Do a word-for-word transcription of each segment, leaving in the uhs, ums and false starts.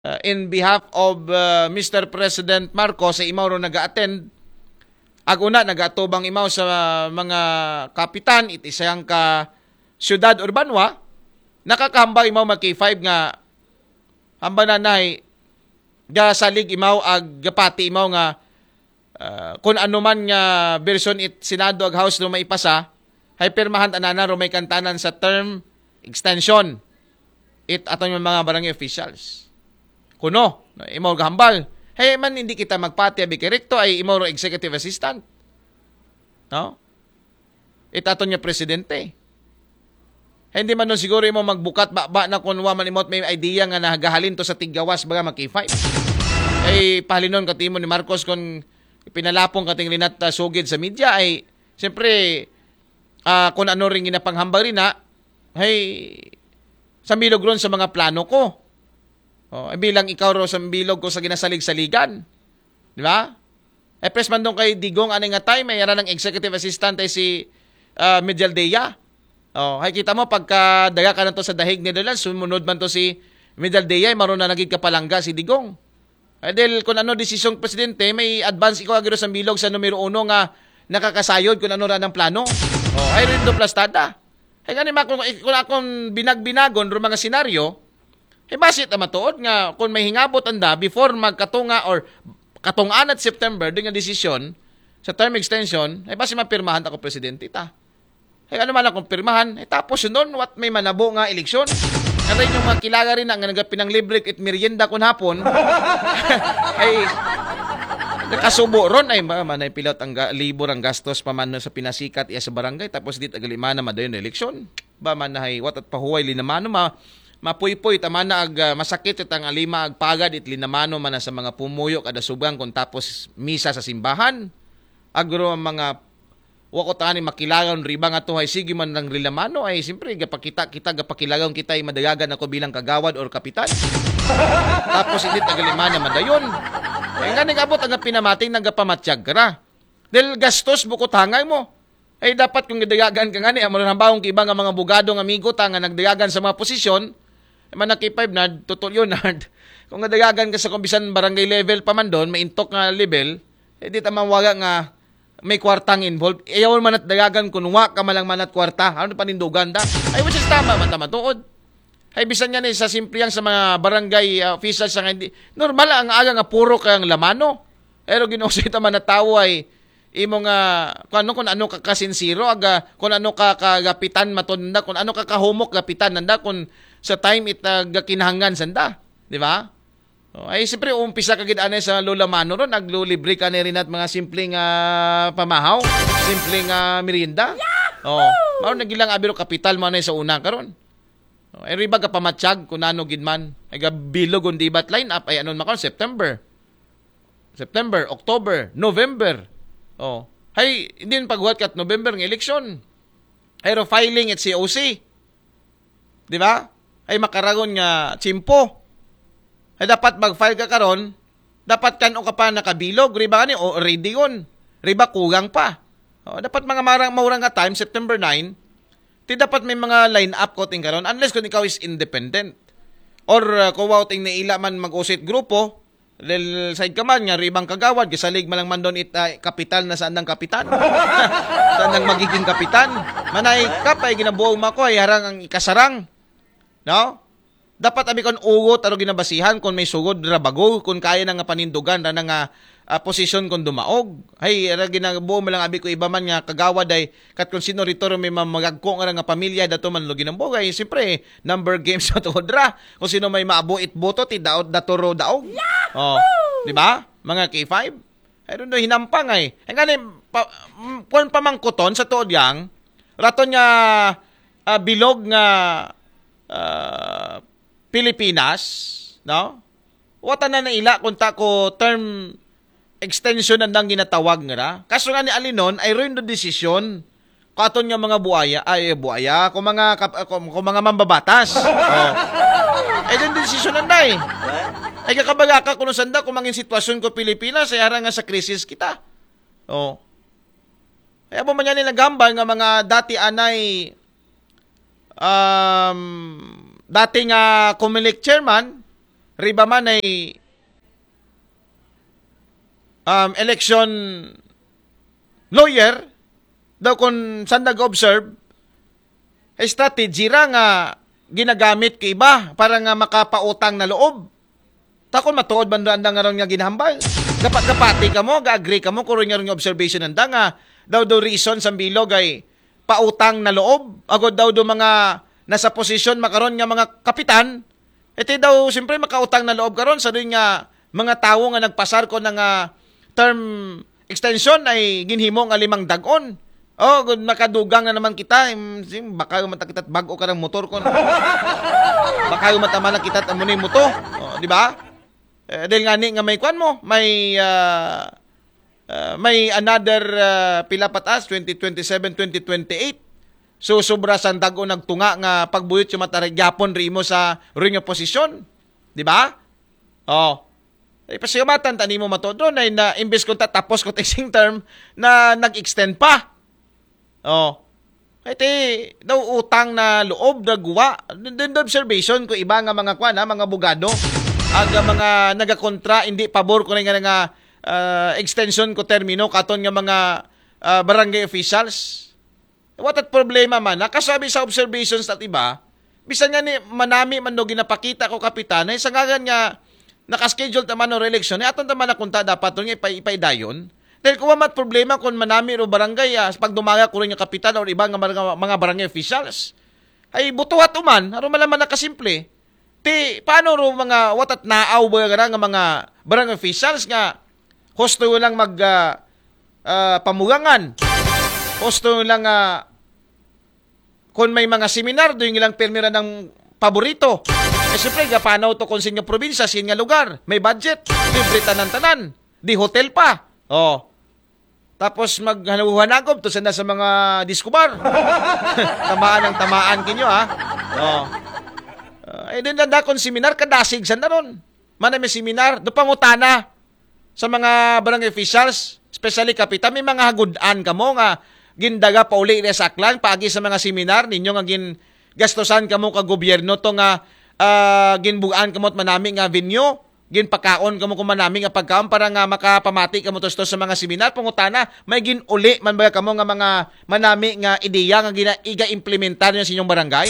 uh, in behalf of uh, Mister President Marcos sa imaw ro naga-attend. Aguna nagatubang imaw sa mga kapitan iti sayang ka syudad urbanwa. Nakakahambang imaw mag K five nga hamba nanay ga salig imaw ag gapati imaw nga uh, kung ano man nga version it Senado ag House no maipasa hay pirmahan anana ro may kantanan sa term extension it aton yung mga barangay officials. Kuno, imaw gahambal. Hey man hindi kita magpati abi rekto ay imaw ro executive assistant. No? It aton niya presidente. Hindi man nun siguro imo magbukat ba, ba na kung waman imot may idea nga nagahalin to sa tiggawas baga mag K five. Ay pahalinon katimo ni Marcos kung pinalapong kating rinat uh, sugid sa media ay siyempre uh, kung ano ring ginapanghambal rin na ay sa bilog ron sa mga plano ko. Oh, ay bilang ikaw ro sa bilog ko sa ginasalig-saligan. Di ba? Ay press man dong kay Digong anay nga time may yaran ng executive assistant ay si uh, Medialdea. Oh, hay kita mo pagka daga ka na to sa dahig ni Dalan, sumunod man to si Medialdea, maron na naging kapalangga si Digong. Ay dahil kung ano desisyong presidente, may advance ikaw agiro sa bilog sa numero uno nga nakakasayod kung ano ra ng plano. Oh, ay rin do plastada. Ay gani ma kung, kung akong binag-binagon ro mga senaryo, ay basit na matuod nga kung may hingabot anda before magkatunga or katungan at September din nga desisyon sa term extension, ay basi mapirmahan ako presidente ta. Ay ano man akong pirmahan, eh, tapos yun doon, what may manabo nga eleksyon. Ano yung mga kilaga rin na nga nagapinang libre at merienda kun hapon, ay nakasubo ron, ay manay pilot ang ga, libor ang gastos paman sa pinasikat iya sa barangay, tapos dit agalima na madayon na eleksyon. Ba man na hay, what at pahuway linamano, ma, mapuy-puy, tama na ag uh, masakit at ang alima ag pagad it linamano man na sa mga pumuyo kada subang kung tapos misa sa simbahan. Agro ang mga wako tani makilagon riba nga to ay sige man ng rilamano ay siyempre gapakita kita gapakilagon kita ay madayagan ako bilang kagawad or kapitan. Tapos hindi tagalimana madayon. Ay ngani abot ang pinamating nagapamatsyag kara. Del gastos bukod hangay mo. Ay dapat kung gadayagan ka ngani amo nang bawong iba nga mga bugado nga amigo ta nga nagdayagan sa mga posisyon ay man K five na tutol yun hard. Kung gadayagan ka sa kumbisan barangay level pa man doon, may intok nga level, eh di ta mawaga nga may kwartang involved. Ayaw man at dagagan kung wa ka malang man at kwarta. Ano panindugan da? Ay, which is tama, matamatuod. Ay, bisan yan eh, sa simpleyang sa mga barangay uh, officials sa hindi. Normal ang aga nga puro kang lamano. Pero ginosita man na tao ay imo nga, kung ano, kung ano ka kasinsiro, aga, kung ano ka kagapitan matunda, kung ano ka kahumok gapitan nanda, kung sa time it uh, kinahanggan sanda. Di ba? Oh, ay siyempre umpisa kagid anay sa Lola Mano ron naglulibre ka rin at mga simpleng uh, pamahaw, simpleng uh, merienda. Oh, mao nagilang abiro kapital man sa una karon. Oh, ay riba ka pamatsyag kun ano gid man. Ay bilog on debat line up ay anon makon September. September, October, November. Oh, hay din paghuwat kat November ng eleksyon. Ay ro filing at C O C. Di ba? Ay makaragon nga chimpo. Ay dapat mag-file ka karon, dapat kan o ka pa nakabilog, riba ni o ready yun. Riba kugang pa. O, dapat mga marang maurang nga time September nine, ti dapat may mga line up ko ting karon unless kung ikaw is independent. Or uh, kung wow ting naila man mag-usit grupo, del side ka man nga ribang kagawad, gisalig man lang man doon it uh, kapital na saan ng kapitan. Saan ng magiging kapitan. Manay kap ay ginabuong mako ay harang ang ikasarang. No? Dapat abi kon ugot aro ginabasihan kung may sugod rabago kung kaya na nga panindugan na nga uh, posisyon kon dumaog. Hay ara ginabuo lang abi ko iba man nga kagawad ay kat kung sino rito may mamagagko nga nga pamilya dato man lo ginambo ay siyempre number games sa tuodra. Kung sino may maabuit boto ti daot datoro daog. Oh, di ba? Mga K five. Ay do hinampang ay. Ang gani pa, kung pamangkuton sa tuod yang raton nga uh, bilog nga uh, Pilipinas, no? Wata na naila kung ta ko term extension nandang ginatawag nga. Kaso nga ni Alinon ay rin do desisyon katon nga mga buaya ay buaya kung mga kung, kung mga mambabatas. Oh. Ay din desisyon nanday. Ay kakabaga ka kuno sanda kung mangin sitwasyon ko Pilipinas ay harang nga sa krisis kita. Oh. Ay abo man yan nila gambal nga mga dati anay um dating uh, Comelec chairman, riba man ay um, election lawyer, daw kung saan nag-observe, ay strategy ra nga ginagamit kay iba para nga makapautang na loob. Takon matuod banda anda nga ron nga ginahambal. Gapat-gapati ka mo, ga-agree ka mo, kung nga ron nga observation anda nga, daw do reason sa bilog ay pautang na loob. Agod daw do mga nasa posisyon makaron nga mga kapitan, iti daw siyempre makautang na loob karon sa doon nga mga tao nga nagpasar ko ng uh, term extension ay ginhimo nga limang dagon. Oh, good makadugang na naman kita. Baka yung kita bago ka ng motor ko. Baka yung matama na kita at amunin mo to. Oh, di ba? Eh, dahil nga ni nga may kwan mo, may uh, uh, may another uh, pila patas twenty twenty-seven twenty twenty-eight. So sobra sa dago nagtunga nga pagbuyot yung mataragyapon rimo sa ring posisyon. Di ba? Oh. Eh, pasyamatan tani mo matodo na na imbes kung tatapos ko tasing term na nag-extend pa. Oh. Iti daw utang na loob dagwa. Din observation ko iba nga mga kwan ha, mga abogado, aga mga nagakontra hindi pabor ko nga nga uh, extension ko termino katon nga mga uh, barangay officials. What at problema man nakasabi sa observations at iba, bisan nga ni manami man do ginapakita ko kapitan ay sangagan nga naka-schedule taman no re-election, eh, aton taman na kunta dapat ito nga ipaidayon. Dahil kung mat problema kung manami o barangay, ah, pag dumaga ko rin yung kapitan o ibang mga, mga barangay officials, ay butuhat uman, haro malaman na kasimple. Ti, paano ro mga watat naaw ba nga mga barangay officials nga, husto lang mag uh, uh, pamugangan, husto lang uh, kung may mga seminar, doon ilang permira ng paborito. Eh, siyempre, gapanaw to kung sinya probinsya, sinya lugar. May budget. Libre tanan-tanan. Di hotel pa. Oh. Tapos maghanuhanagob to sana sa mga diskubar. Tamaan ang tamaan kinyo, ha? Oh. Uh, eh, din na kung seminar, kadasig san na ron. Mana may seminar, do pangutana sa mga barangay officials, especially kapitan, may mga hagudan ka mo nga gindaga pa uli sa aklan, paagi sa mga seminar, ninyo nga gin gastosan ka mo ka gobyerno to nga Uh, ginbugaan kamot manami nga venue, ginpakaon kamo kung manami nga pagkaon para nga makapamati kamo to sa mga seminar pangutana, may ginuli man ba kamo nga mga manami nga ideya nga gina iga-implementar niyo sa inyong barangay?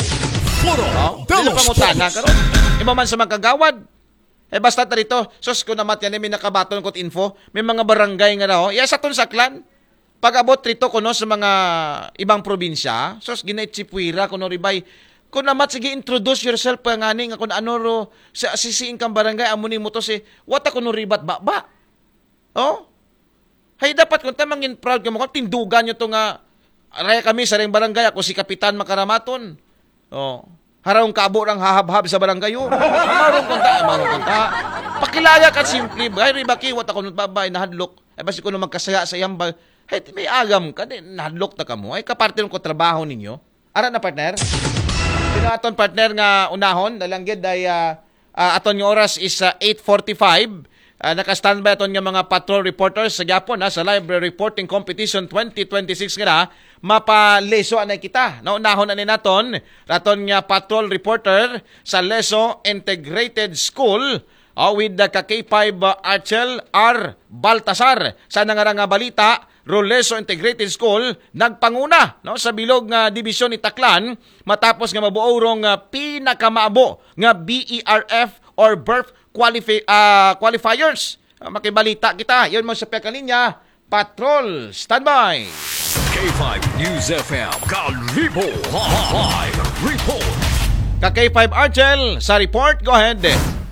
No? Dilo pangutana karon. Imo man sa magkagawad. Eh basta tarito, sus ko namat yan may nakabaton kot info, may mga barangay nga raw. Iya sa ton saklan. Pag-abot rito kuno sa mga ibang probinsya, sus ginaitsipwira kuno ribay. Kung namat, sige, introduce yourself pa nga ni nga kung ano ro sa sisiing kang barangay, amunin mo to si, what ako no ribat ba ba? Oh? Hay, dapat kung tamangin proud ka mo, kung tindugan nyo to nga, araya kami sa ring barangay, ako si Kapitan Makaramaton. Oh. Harong kabo ng hahab-hab sa barangay yun. Marong kunta, marong kunta. Pakilaya ka simple, ay, ribaki, what ako no babay, nahadlok. Ay, basi ko no magkasaya sa yambal. Hay, may agam ka, nahadlok na ka mo. Ay, kaparte ko trabaho ninyo. Ara na, partner? Sino aton partner nga unahon, nalanggid ay uh, uh, aton yung oras is uh, eight forty-five. Uh, naka-standby aton nga mga patrol reporters sa Japon ha, sa live reporting competition twenty twenty-six nga na, mapaleso anay kita. Naunahon ani naton, aton nga patrol reporter sa Leso Integrated School uh, with the K five uh, Archel R. Baltasar. Sa nga nga balita, Roleso Integrated School nagpanguna no sa bilog nga dibisyon ni Taclan matapos nga mabuorong uh, pinakamaabo nga B E R F or birth qualifi- uh, qualifiers. Uh, makibalita kita. Yon mo sa pekalinya. Patrol, standby. K five News F M Kalibo Live Report. Ka K five Archel sa report, go ahead.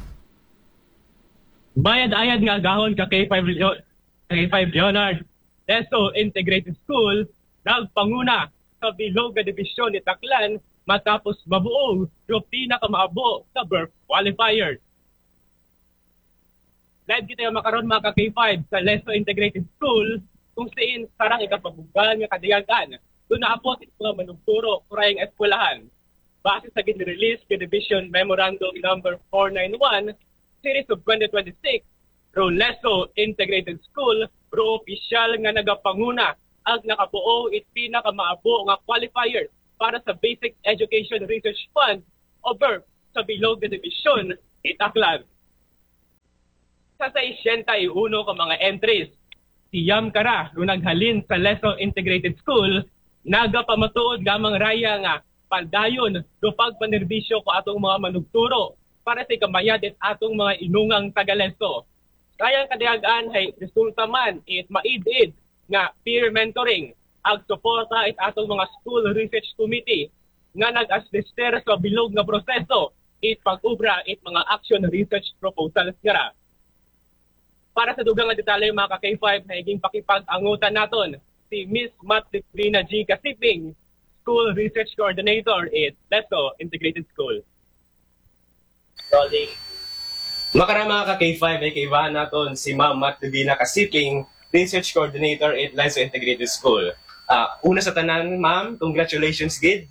Bayad-ayad nga gahon ka K five Leo- K five Leonard. Leso Integrated School nagpanguna sa bilog nga dibisyon ni Taclan matapos mabuo yung pinakamaabo sa birth qualifiers. Live kita yung makaroon mga ka-K five sa Leso Integrated School kung siin sarang ikapabugan nga kadayagan. Doon naapot ito nga manugturo kurayang eskwelahan. Base sa gin-release nga Division Memorandum Number four ninety-one Series of twenty twenty-six, Roleso Integrated School, bro opisyal nga nagapanguna ang nakabuo it pinakamaabo nga qualifiers para sa Basic Education Research Fund o B E R F sa bilog nga dibisyon Itaklan. sa sixty-one ka mga entries. Siyam kara ro naghalin sa Leso Integrated School, naga pamatuod gamang raya nga padayon do pagpanerbisyo ko atong mga manugturo para sa kamayad at atong mga inungang taga-Leso. Kayang kadayagan ay resulta man it maidid nga peer mentoring ag suporta it atong mga school research committee nga nag-assister sa bilog nga proseso it pag-ubra it mga action research proposals nga. Para sa dugang nga detalye mga ka-K five na higing pakipag-angutan naton si Miss Matlina G. Kasiping, School Research Coordinator at Leso Integrated School. Rolling. Makarama mga ka-K five ay kaibahan naton si Ma'am Matlina Kasiping, Research Coordinator at Leso Integrated School. Uh, una sa tanan, Ma'am, congratulations gid.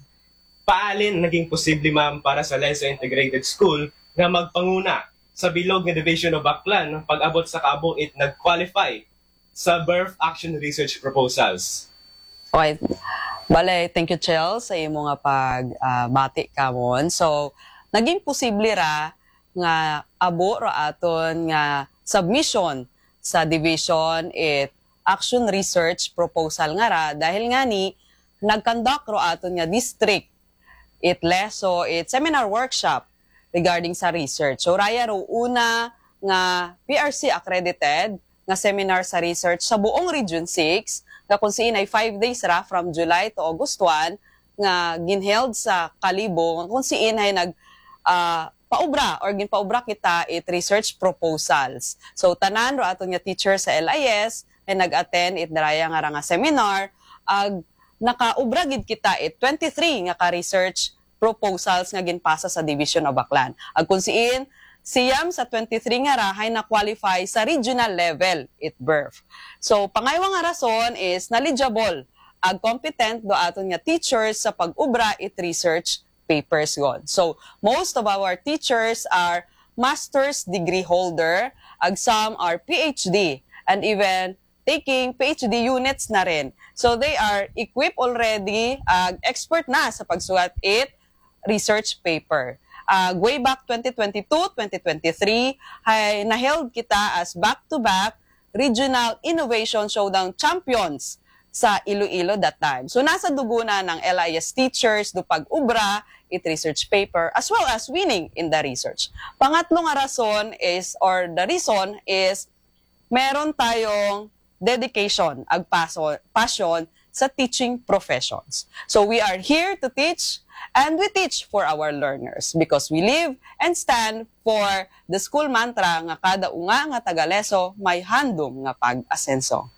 Paalin naging posible, Ma'am, para sa Leso Integrated School na magpanguna sa bilog nga Division of Aklan pag-abot sa kaabot it nag-qualify sa Birth Action Research Proposals. Okay. Bale, thank you, Chel, sa imo nga pagbati uh, kamon. So, naging posible ra nga abo ra aton nga submission sa Division it Action Research Proposal nga ra dahil nga ni nag-conduct ro aton nga district it leso it seminar workshop regarding sa research. So, raya ro una nga P R C accredited nga seminar sa research sa buong Region six nga kung siin ay five days ra from July to August one nga ginheld sa Kalibo nga kung siin ay nag uh, paubra or ginpaubra kita it research proposals. So, tanan ro aton nga teacher sa L I S ay nag-attend it daraya nga ra nga seminar ag nakaubra gid kita it twenty-three nga ka-research proposals nga ginpasa sa Division of Aklan. Ag kung siin, siyam sa twenty-three nga rahay na qualify sa regional level it birth. So, pangaywa nga rason is knowledgeable ag competent do aton nga teachers sa pag-ubra it research papers gon. So, most of our teachers are master's degree holder, ag some are P H D, and even taking P H D units na rin. So, they are equipped already, ag expert na sa pagsulat it research paper. Uh, way back twenty twenty-two twenty twenty-three, ay naheld kita as back-to-back Regional Innovation Showdown Champions sa Iloilo that time. So nasa dugo na ng L I S teachers do pag-ubra it research paper as well as winning in the research. Pangatlong nga rason is, or the reason is, meron tayong dedication, ag passion sa teaching professions. So we are here to teach, and we teach for our learners because we live and stand for the school mantra nga kada unga nga taga-Leso may handom nga pag-asenso.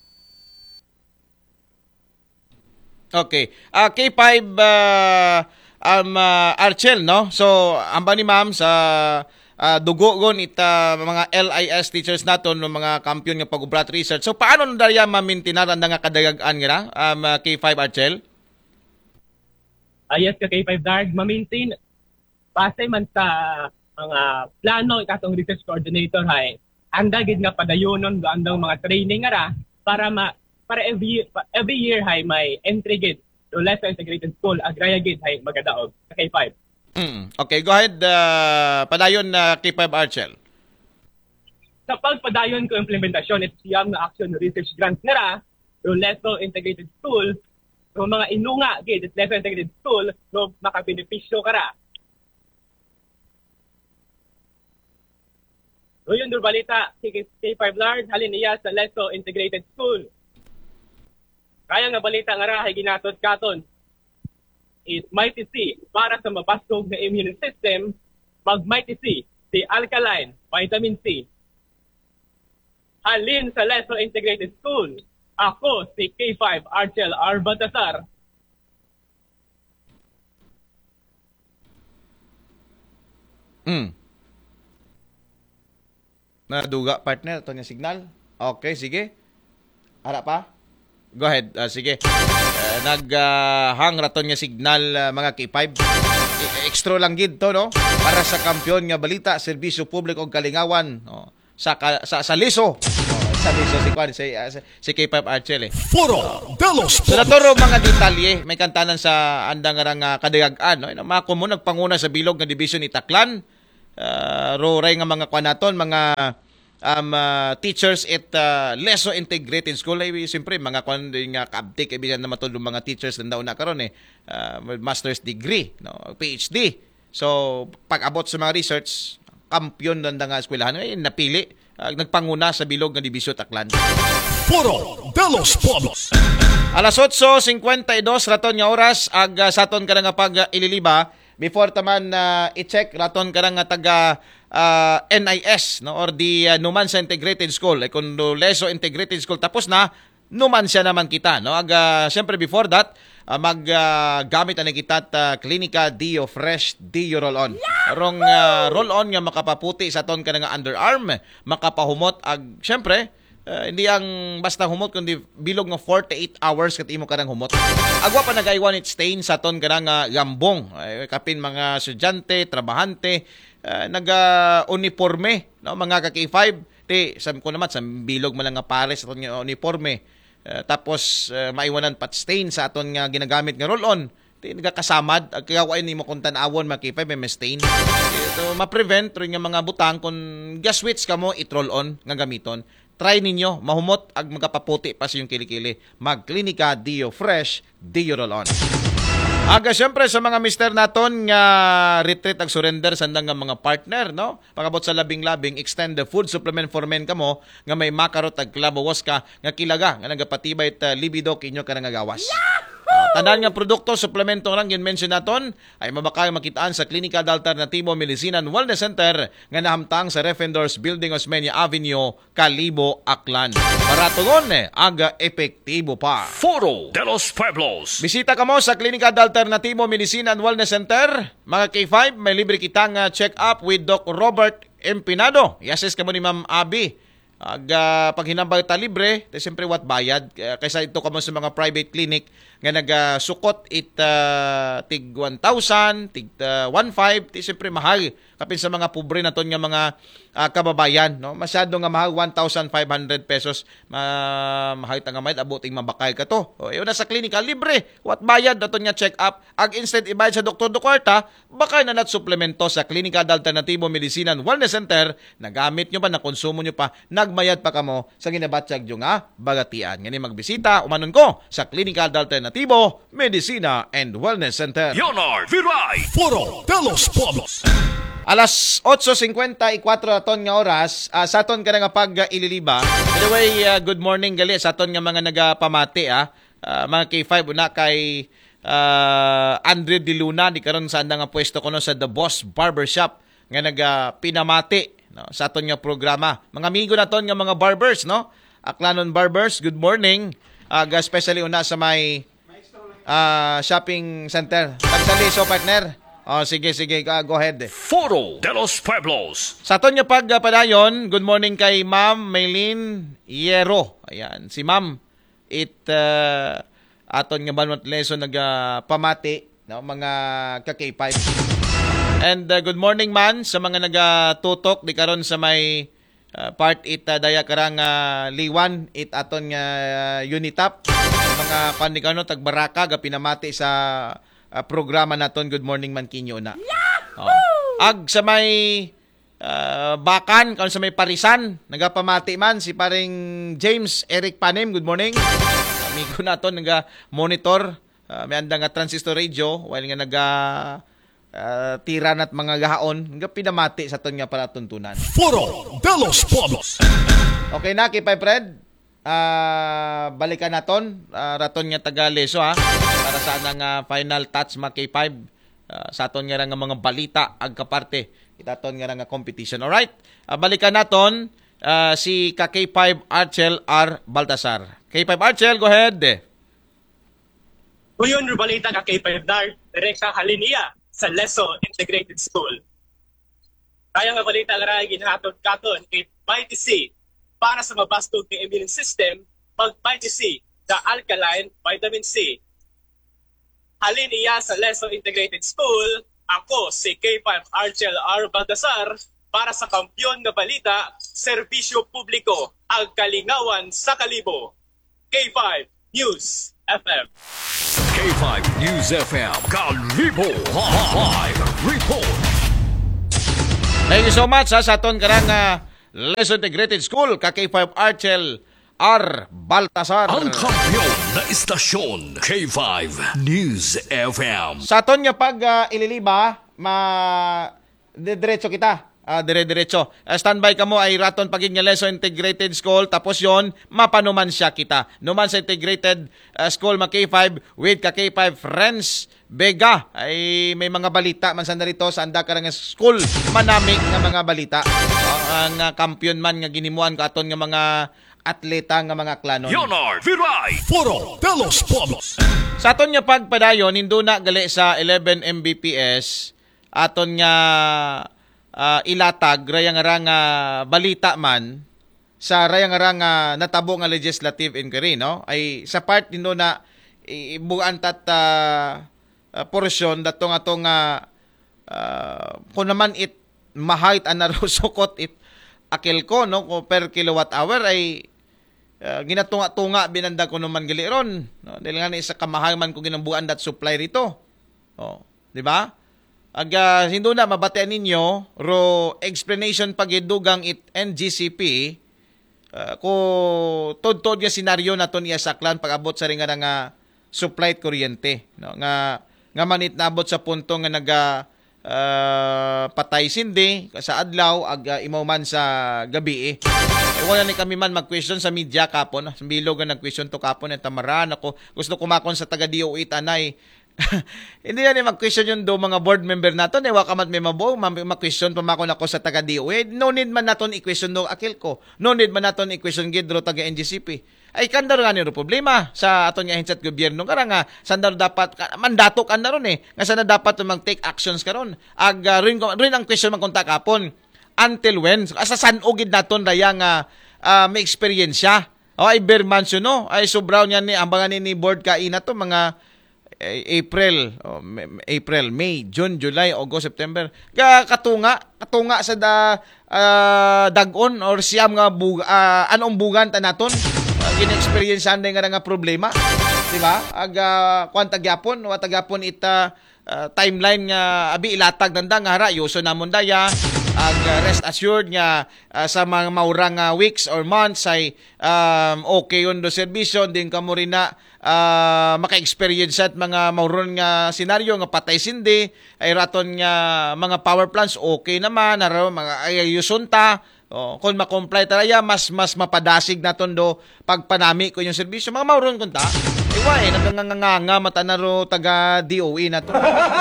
Okay. Uh, K five uh, um, uh, Archel, no? So, amba ni ma'am sa uh, dugo gon ita mga L I S teachers naton no mga kampiyon nga pag-ubrat research. So, paano nandaya mamintinaran nga kadayagan nga um, uh, K five Archel? Uh, yes, ka K five Darg, ma-maintain base man sa mga plano ikatong research coordinator hay anda gid nga padayonon do andang mga training nga ra para ma para every every year hay may entry gid to Leso Integrated School agraya gid hay magadaog sa K five. Mm. Okay, go ahead uh, padayon na uh, K five Archel. Sa pagpadayon ko implementasyon it siyam nga action research grants nga ra to Leso Integrated School. So, mga inunga, gid, it's Leso Integrated School, no, makabenepisyo ka ra. So, yun, balita, si K five Lard, halin niya sa Leso Integrated School. Kaya nga balita nga ra, ay ginatot katon. It Mighty C, para sa mabastog na immune system, mag Mighty C, si alkaline, vitamin C. Halin sa Leso Integrated School. Ako, si K five Archel R. Baltasar. Mm. Naduga, partner, ito niya signal. Okay, sige. Ara pa? Go ahead, uh, sige. Uh, Nag-hang uh, raton nga signal uh, mga K five. E- extra lang gid to, no? Para sa kampiyon nga balita, serbisyo publiko ug kalingawan. No? Sa, sa, sa liso. Sabi so si Kwan, si, uh, si K five Archel eh. Foro de los So naturo mga detalye, may kantanan sa andang nga nga kadayagan, no? Ina mga kumo nagpanguna sa bilog nga division ni Taklan. Uh, ro ray nga mga kwanaton, mga um, uh, teachers at uh, Leso Integrated School ay siyempre mga kwan nga kaabtik ibigan na matulong mga teachers na daw na karon eh uh, master's degree no P H D. So pag abot sa mga research kampiyon lang nga eskwelahan ay napili uh, nagpanguna sa bilog nga Dibisyo Taclan. Foro de los Pueblos. Alas otso fifty-two raton nga oras ag uh, saton ka nga pag uh, ililiba before taman uh, i-check raton ka nga taga uh, N I S no or the uh, Numancia Integrated School ay kung Leso Integrated School tapos na Numancia naman kita no ag uh, syempre before that uh, mag uh, gamit na kita at uh, Clinica Dio Fresh Dio Roll-On. Rong uh, roll-on nga makapaputi sa ton ka nga underarm makapahumot ag syempre Uh, hindi ang basta humot kundi bilog nga forty-eight hours kat imo kanang humot. Agwa pa nagaywan it stain sa ton kanang uh, gambong. Ay, kapin mga estudyante, trabahante, uh, naga-uniforme, no mga ka K five. Ti sam ko naman sa bilog man lang nga pares sa ton nga uniforme. Uh, tapos uh, maiwanan pat stain sa aton nga ginagamit nga roll-on. Ti nagakasamad ag kaya nimo kung tan-awon mga K five may stain. Ito ma-prevent rin nga mga butang kung gas switch kamo it roll-on nga gamiton. Try ninyo, mahumot ag magapaputi pa sa yung kilikili. Mag-Clinica Dio Fresh, Dio Roll-On. Aga syempre sa mga mister naton nga retreat ag surrender sandang nga mga partner, no? Pagabot sa labing-labing, extend the food supplement for men kamo nga may makarot ag klabawas ka nga kilaga nga nagapatibay at uh, libido kinyo ka nga gawas. Uh, tandaan nga produkto, suplemento lang yun mention naton ay mabakay makitaan sa Klinika Alternatibo Medicine and Wellness Center nga nahamtang sa Refendors Building Osmeña Avenue, Kalibo, Aklan. Para tugon eh, aga epektibo pa. Foro de los Pueblos. Bisita ka mo sa Klinika Alternatibo Medicine and Wellness Center. Mga K five, may libre kitang uh, check-up with Doc Robert Empinado. Yases ka mo ni Ma'am Abby. Ag uh, pag hinambay ta libre, te siyempre what bayad uh, kaysa ito kamo sa mga private clinic nga nagasukot it uh, tig one thousand, tig uh, one five, ti siyempre mahal kapin sa mga pobre naton nga mga uh, kababayan no masyado nga mahal one thousand five hundred pesos ma mahal ta nga may abuting mabakay ka to. O iyo na sa klinika libre, what bayad naton nga check up ag instead ibayad sa doktor do kwarta, baka na nat suplemento sa Klinika Alternatibo Medicine and Wellness Center, nagamit nyo pa na konsumo nyo pa nagmayad pa kamo sa ginabatsyag yung nga bagatian. Ngani magbisita, umanon ko sa Clinical Alternativo Medicina and Wellness Center. Yonar Viray. Foro de los Pueblos. Alas otso fifty-four aton nga oras, uh, sa aton ka nga pag uh, ililiba. By the way, uh, good morning gali sa aton nga mga nagapamati ah. Uh, mga K five una kay uh, Andre De Luna di karon sa andang nga pwesto kuno sa The Boss Barbershop nga naga pinamati no sa aton nga programa. Mga amigo naton nga mga barbers no. Aklanon Barbers, good morning. Aga uh, especially una sa may uh, shopping center. Tagsali so partner. Oh, sige, sige. Uh, go ahead. Foro de los Pueblos. Sa aton nga pagpadayon, good morning kay Ma'am Maylene Yero. Ayan, si Ma'am. It, uh, aton nga banwat lesson nagpamati, no, mga ka-K five. And uh, good morning man sa mga nagatutok di karon sa may uh, part it uh, daya karang uh, liwan it aton nga uh, Unitap. Mga panikano tagbaraka ga pinamati sa uh, programa naton Good Morning Mankinyo na. Oh. Ag sa may uh, Bakan, kan sa may Parisan, nagapamati man si paring James Eric Panem, good morning. Amigo naton naga monitor uh, may andang nga transistor radio while nga naga uh, tira nat mga gahaon nga pinamati sa ton nga para tuntunan. Foro de los Pueblos. Okay na kay Fred. Uh, balikan naton uh, raton nga taga Leso ha para sa nang uh, final touch mga K five uh, sa aton nga nga mga balita ag kaparte itaton nga nga competition. All right, uh, balikan naton uh, si ka K five Archel R Baltasar. K five Archel, go ahead. Kuyon balita ka K five Dar direct sa Halinia sa Leso Integrated School. Kaya nga balita nga ginahatod katon it Vitamin C para sa mabastog ng immune system, mag-Vitamin C, the alkaline vitamin C. Halin iya sa Leso Integrated School, ako si K five Archel R Baltasar para sa kampyon na balita, serbisyo publiko, ang kalingawan sa Kalibo. K five News F M. K five News F M, Kalibo Live Report. Thank you so much ha, sa aton karang uh, Leso Integrated School, ka K five Archel R. Baltasar. Ang kampiyon na istasyon, K five News F M. Sa aton nga pag uh, ililiba, ma diretso kita. Ah, dire-diretso. Uh, standby ka mo ay raton pagig nga Leso Integrated School, tapos yon mapanuman siya kita. Numan sa Integrated uh, School ma K five with ka K five Friends Vega ay may mga balita man sa narito sa anda ka nga school manami nga mga balita. Uh, ang uh, kampiyon man nga ginimuan ka aton nga mga atleta nga mga klanon. Leonard Viray, Foro de los Pueblos. Sa aton nga pagpadayon nindo na gali sa eleven M B P S aton nga uh, ilatag rayang nga balita man sa rayang nga natabo nga legislative inquiry, no? Ay sa part nindo na ibuan tat uh, uh, portion datong atong nga uh, kung naman it mahait anaro sukot it akil ko, no, ko per kilowatt hour ay uh, ginatunga-tunga binanda ko naman gali ron, no? Dahil nga isa kamahal man ko ginambuan dat supply rito, oh, di ba? Aga hindo na mabatean ninyo ro explanation pagidugang it N G C P uh, ko tod-tod nga senaryo naton iya saklan pag-abot sa ringa nga supply kuryente, no, nga nga manit naabot sa punto nga naga uh, patay sindi sa adlaw ag uh, imaw man sa gabi eh. Wala ni kami man mag-question sa media kapon, sa bilog nga nag-question to kapon at tamaran ako gusto kumakon sa taga D O eight anay. Hindi yan mag-question yung do mga board member naton eh wa kamat may mabuo mag-question pamakon ako sa taga D O eight. No need man naton i-question do akil ko, no need man naton i-question gidro taga N G C P. Ay kandar nga niro problema sa aton nga hinsat gobyerno kara nga sandar dapat mandato kan na ron eh nga sana dapat mag-take actions karon ag uh, rin, rin ang question man konta kapon until when asa san ogid naton daya nga uh, may experience siya o ay bare mansion no ay sobraw niya ni ambangan ni board ka ina to mga April, oh, April, May, June, July, August, September. Ka katunga, katunga sa da uh, dagon or siyam nga bug uh, anong bugan ta naton. Uh, gina-experience anday nga nga problema. Di ba? Aga kwanta gyapon, wa tagyapon ita uh, timeline nga abi ilatag nanda nga hara yuso namon daya. Ag uh, rest assured nga uh, sa mga maurang uh, weeks or months ay um, okay yun do serbisyo din kamo rin na uh, maka-experience at mga mauron nga senaryo nga patay sindi ay raton nga mga power plants okay naman naro mga ayuson ta oh, kung ma-comply talaya mas mas mapadasig naton do pagpanami ko yung serbisyo mga mauron kunta iwa eh naganganganga mata naro taga D O E nato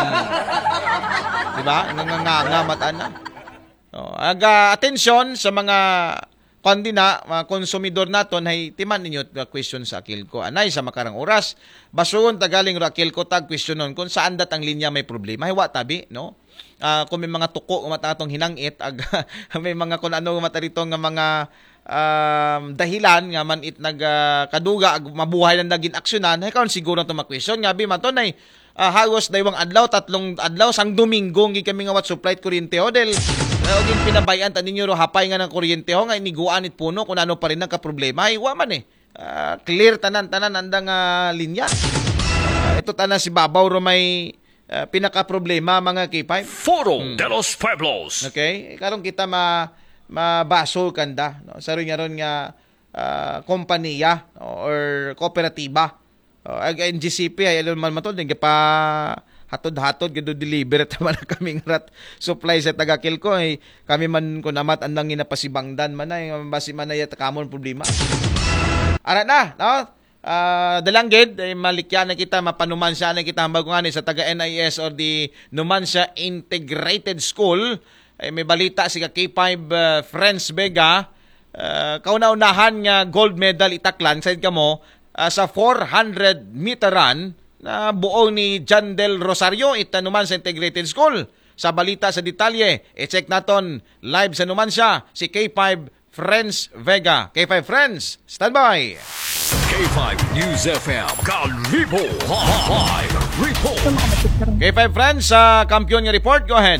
hmm. Diba naganganga mata na. Oh, aga atensyon sa mga kandina, mga konsumidor naton hay timan ninyo question sa akil ko. Anay sa makarang oras, basugon tagaling ra akil ko tag questionon kung saan dat ang linya may problema. Hay wa tabi, no? Uh, kung may mga tuko matatong hinangit ag may mga kun ano matarito nga mga um, dahilan nga man it nag uh, kaduga ag mabuhay nang naging aksyonan, hay karon siguro to ma-question nga bi maton ay uh, hagos daywang adlaw tatlong adlaw sang Domingo gi kami nga wat supply kuryente ho del uh, og pinabayan ta ninyo ro hapay nga ng kuryente ho nga iniguan it puno kun ano pa rin nagka problema ay wa man eh uh, clear tanan tanan andang uh, linya uh, ito tanan si babaw ro may uh, pinaka problema mga K five Foro hmm. de los Pueblos. Okay karon kita ma mabasol kanda no sa ron nga ron nga uh, kompanya no? Or kooperatiba. Oh, ag N G C P ay alon man matod din pa hatod-hatod gado deliver ta man kaming rat supply sa taga Kilco ay kami man kun amat andang ginapasibangdan man ay basi man ay kamon problema. Ara na, no? Uh, dalanggid ay malikyan na kita mapanuman siya na kita baguhan sa taga N I S or di Numancia Integrated School ay may balita si K five uh, Friends Vega uh, kauna-unahan nga gold medal itaklan said kamo Uh, sa four hundred meter run na buo ni John Del Rosario itanuman sa Integrated School. Sa balita sa detalye, i-check naton live sa Numancia si K five Friends Vega. K five Friends, standby! K five News F M, Kalibo, live report. K five Friends, sa uh, kampiyon nga report, go ahead.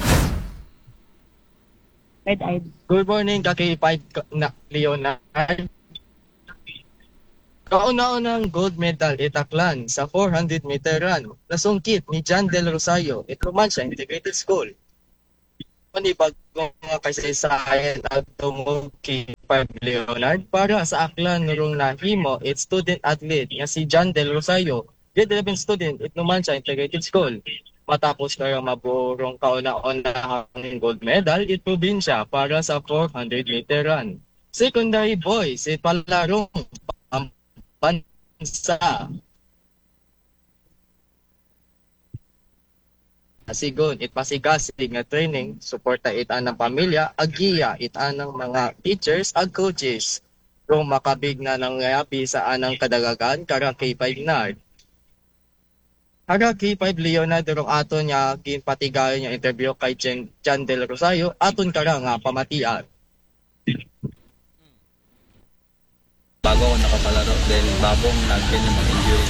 Red-eyed. Good morning, ka K five na Leonard. Kauna-unang gold medal itaklan sa four hundred meter run nasungkit ni John Del Rosario at Numancia Integrated School. ni bagong nga kasaysayan at tungod kay Five Leonard para sa aklan nurong nahimo it student athlete nga si John Del Rosario, grade eleven student it Numancia Integrated School. Matapos kaya maburong kauna-unahang gold medal it probinsya para sa four hundred meter run. Secondary boys it palarong pambansa. Asigon, it pasigasig nga training, suporta it anang pamilya, agiya it anang mga teachers ag coaches. Kung makabig na ng ngayapi sa anang kadagagan, kara K five Nard. Kara K five Leonard rong aton niya ginpatigayon niya interview kay Jen, Jan Del Rosario, aton kara nga pamatian. Bago ako nakapalaro dahil babong nagkin yung mga injury.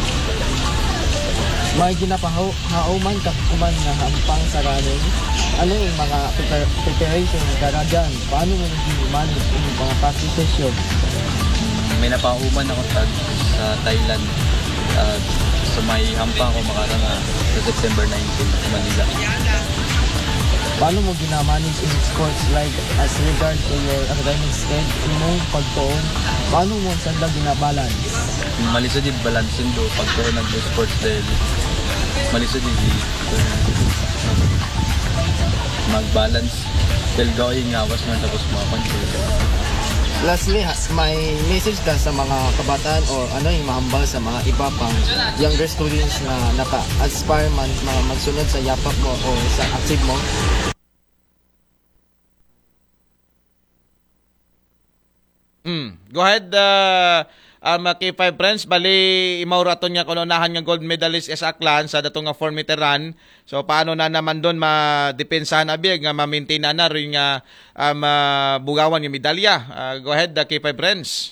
May ginapahaw hauman kakuman nga hampang sa running. Ano yung mga prepar- preparation kara dyan? Paano mo nag-manage yung mga practice session? May napahuman ako tag sa Thailand. Uh, so may hampang ako makaranga sa September nineteenth sa Manila. Paano mo ginamanage in sports like as regard to your academic schedule mo, pagtuon? Paano mo sanda ginabalance? Malisod yung balansin do pag ko nag-sports dahil malisod yung mag-balance dahil gawin nga awas man tapos mga control. Lastly, has may message ka sa mga kabataan o ano yung mahambal sa mga iba pang younger students na naka-aspire man mga magsunod sa yapak mo o sa active mo? Mm. Go ahead, uh, um, K five friends. Bali, imaw raton niya kununahan nga gold medalist is aklan sa dato nga four meter run. So, paano na naman doon ma-depensahan abiyag nga ma-maintain na na rin nga um, uh, bugawan yung medalya. Uh, go ahead, uh, K five friends.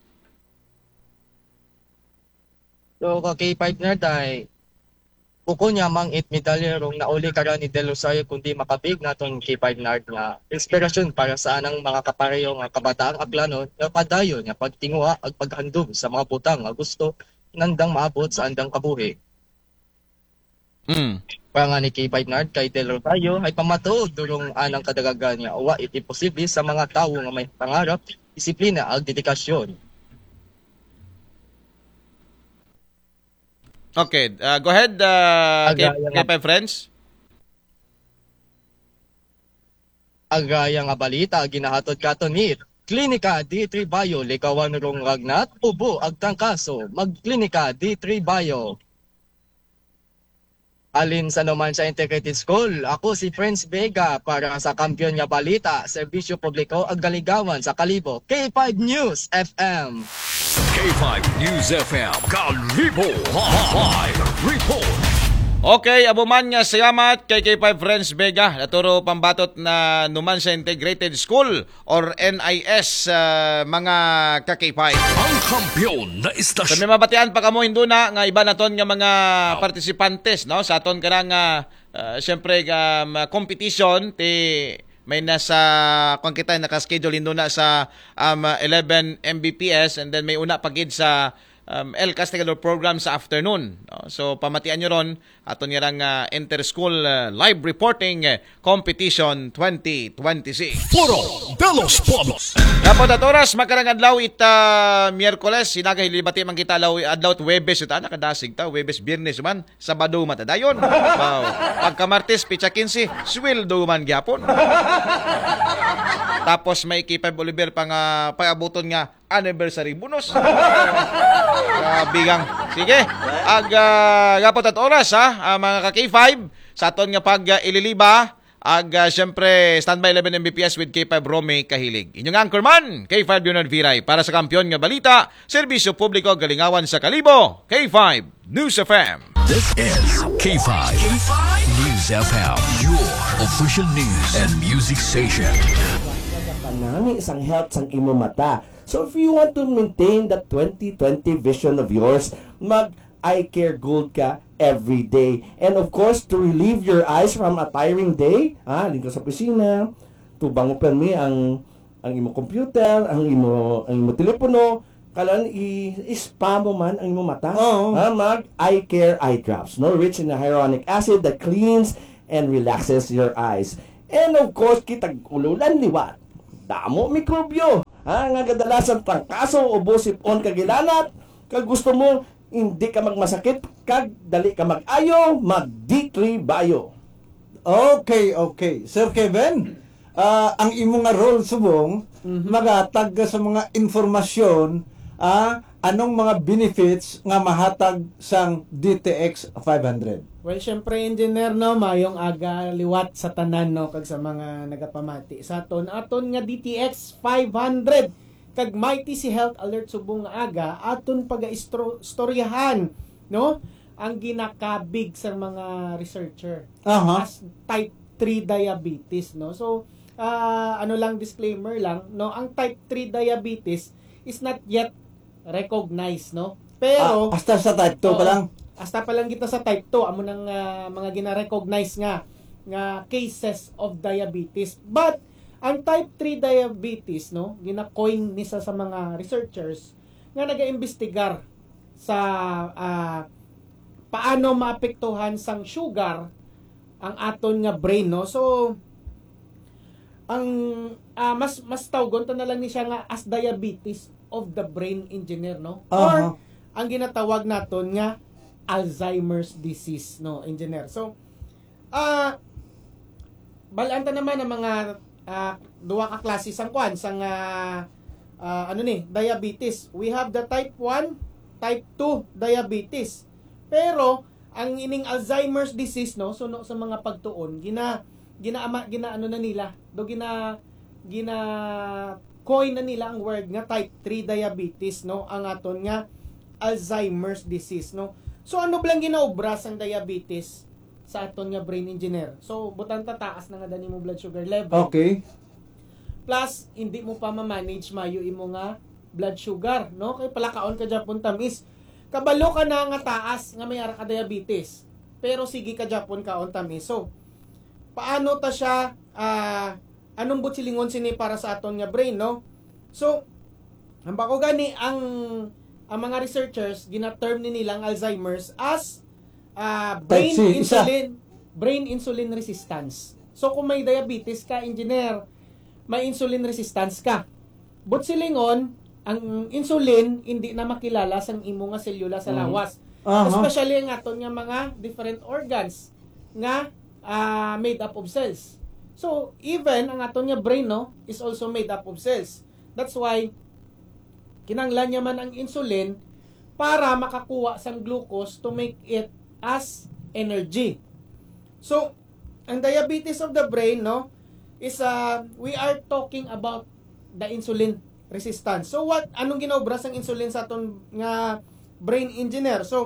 So, ka K five Nerd ay buko niya mang it medalya rong nauli kara ni Del Rosario kundi makabig naton K five Nerd nga inspirasyon para sa anang mga kapareho nga kabataang aklanon nga padayon nga pagtinguha ag paghandom sa mga butang nga gusto nandang maabot sa andang kabuhi. Mm. Para nga ni K five Nerd kay Del Rosario ay pamatuod durong anang kadagagan nga uwa iti posible sa mga tawo nga may pangarap, disiplina ag dedikasyon. Okay, uh, go ahead, uh, K Agaya five friends. Agaya nga balita ginahatod katon ni Klinika D three Bio likawan rong ragnat ubo ag tangkaso magklinika D three Bio. Alin sa Numancia Integrated School, ako si Prince Vega para sa kampiyon nga balita, serbisyo publiko ag galigawan sa Kalibo, K five News F M. K five News F M Kalibo Live Report. Okay, abuman nga salamat kay K five Friends Vega. Naturo pambatot na Numancia Integrated School or N I S uh, mga ka-K five. Ang kampiyon na So istasyon. may mabatian pa kamo hinduna nga iba naton nga mga participantes no sa aton karang nga uh, syempre um, competition ti may nasa kung kita naka-schedule hinduna sa um, eleven M B P S and then may una pagid sa um, L Castigador program sa afternoon. No? So pamatian nyo ron aton nga rang uh, inter-school uh, live reporting uh, competition twenty twenty-six. Foro de los Pueblos. Dapat at oras, makarang adlaw ita Miyerkules, sinagahilibati man kita adlaw, adlaw at Webes, ita nakadasig ta, Webes, Biyernes man, Sabado matadayon. Wow. Pagka Martes, Picha quince, sweldo man gyapon. Tapos may K five Oliver pang uh, pag-abuton nga anniversary bonus. Uh, bigang. Sige, ag uh, dapat at oras ha, uh, mga ka-K five, sa aton nga pag uh, ililiba, ag uh, syempre standby eleven M B P S with K five Rome Kahilig. Inyong anchorman, K five Leonard Viray para sa kampiyon nga balita, serbisyo publiko galingawan sa Kalibo, K five News F M. This is K five News F M, your official news and music station. Kanang isang health sang imo mata. So if you want to maintain that twenty twenty vision of yours, mag eye care gold ka every day. And of course, to relieve your eyes from a tiring day, ah, lingko sa opisina, tubang mo permi ang ang imo computer, ang imo ang imo telepono, kalan i-spa mo man ang imo mata. Oo. Ah, mag eye care eye drops, no, rich in hyaluronic acid that cleans and relaxes your eyes. And of course, kitag ululan liwat. Damo mikrobyo. Ha, nga kadalasan trangkaso o busip-on kagilanat. Kag gusto mo, hindi ka magmasakit, kag dali ka mag-ayo, mag-D three Bio. Okay, okay. Sir Kevin, ah, ang imo nga role subong, magatag ka sa mga informasyon, ah, anong mga benefits nga mahatag sang D T X five hundred? Well, syempre, engineer, no, mayong aga liwat sa tanan, no, kag sa mga nagapamati. Sa aton, aton nga D T X five hundred, kag mighty si Health Alert subong nga aga, aton pag-istoryahan, no, ang ginakabig sa mga researcher Aha. as type three diabetes, no. So, ah, ano lang, disclaimer lang, no, ang type three diabetes is not yet recognized, no. Pero, Ah, hasta sa type two pa Oo. lang. hasta pa lang kita sa type two, amo nang ah, mga gina-recognize nga nga cases of diabetes. But ang type three diabetes, no, gina-coin ni sa sa mga researchers nga naga-imbestigar sa ah, paano maapektuhan sang sugar ang aton nga brain, no. So ang ah, mas mas tawgon ta na lang ni siya nga as diabetes of the brain, engineer, no. Aha. Or ang ginatawag naton nga Alzheimer's disease, no, engineer. So ah balanta naman ang mga ah, duwa ka klase sang kwan sang ah, ah, ano ni diabetes. We have the type one, type two diabetes. Pero ang ining Alzheimer's disease, no, suno sa mga pagtuon gina gina gina ano na nila do gina gina coin na nila ang word nga type three diabetes, no, ang aton nga Alzheimer's disease, no. So ano blang ginaobra sang diabetes sa aton nga brain, engineer? So butang tataas na nga dani mo blood sugar level. Okay. Plus hindi mo pa ma-manage mayo imo nga blood sugar, no? Kay palakaon ka Japon tamis. Kabalo ka na nga taas nga may ara ka diabetes. Pero sige ka Japon kaon tamis. So paano ta siya ah, anong butsilingon sini para sa aton nga brain, no? So ang bako gani ang ang mga researchers gina-term ni nilang Alzheimer's as ah, brain Type C, isa. insulin brain insulin resistance. So kung may diabetes ka, engineer, may insulin resistance ka. But silingon, ang insulin hindi na makilala sang imo nga selula sa lawas. Aha. Especially ang aton nga mga different organs nga ah, made up of cells. So even ang aton nga brain, no, is also made up of cells. That's why kinanglan niya man ang insulin para makakuha sang glucose to make it as energy. So, ang diabetes of the brain, no, is uh, we are talking about the insulin resistance. So, what anong ginaobra sang insulin sa aton nga brain, engineer? So,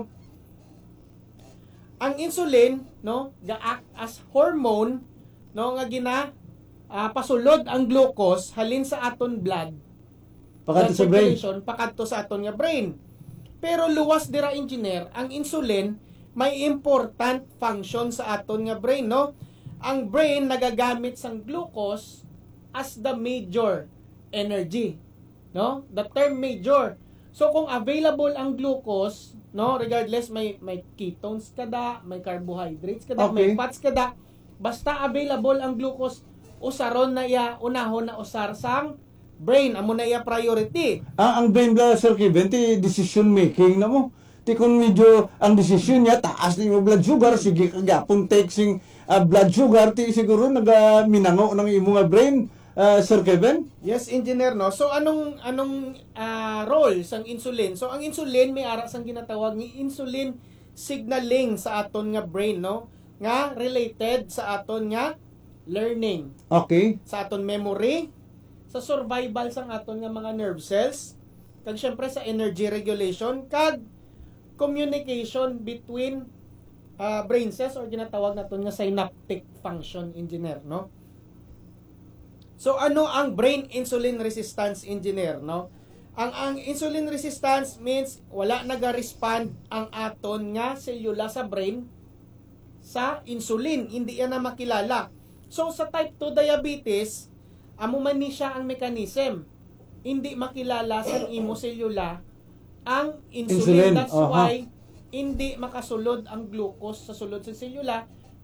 ang insulin, no, ga-act as hormone, no, nga gina ah, pasulod ang glucose halin sa aton blood Pakadto blood sa brain. circulation, pakadto sa aton nga brain. Pero luwas dira, engineer, ang insulin may important function sa aton nga brain, no? Ang brain nagagamit sang glucose as the major energy, no? The term major. So kung available ang glucose, no, regardless may may ketones kada, may carbohydrates kada, may Okay. fats kada, basta available ang glucose, usaron na iya, unahon na usar sang brain, amo na iya priority. Ah, ang brain ba, Sir Kevin, ti decision making na mo. Ti kung medyo ang decision niya, taas na yung blood sugar, sige kagapon take sing ah, blood sugar, ti siguro nagaminango ng imo nga brain, ah, Sir Kevin? Yes, engineer, no. So anong anong ah, role sang insulin? So ang insulin may ara sang ginatawag ni insulin signaling sa aton nga brain, no, nga related sa aton nga learning, Okay. sa aton memory, sa survival sang aton nga mga nerve cells, kag syempre sa energy regulation, kag communication between ah, brain cells or ginatawag naton nga synaptic function, engineer, no. So ano ang brain insulin resistance, engineer, no? Ang ang insulin resistance means wala naga-respond ang aton nga selula sa brain sa insulin, hindi yan na makilala. So sa type two diabetes, amo man ni siya ang mechanism. Hindi makilala sa imo selula ang insulin. Insulin, That's aha. why hindi makasulod ang glucose sa sulod sa selula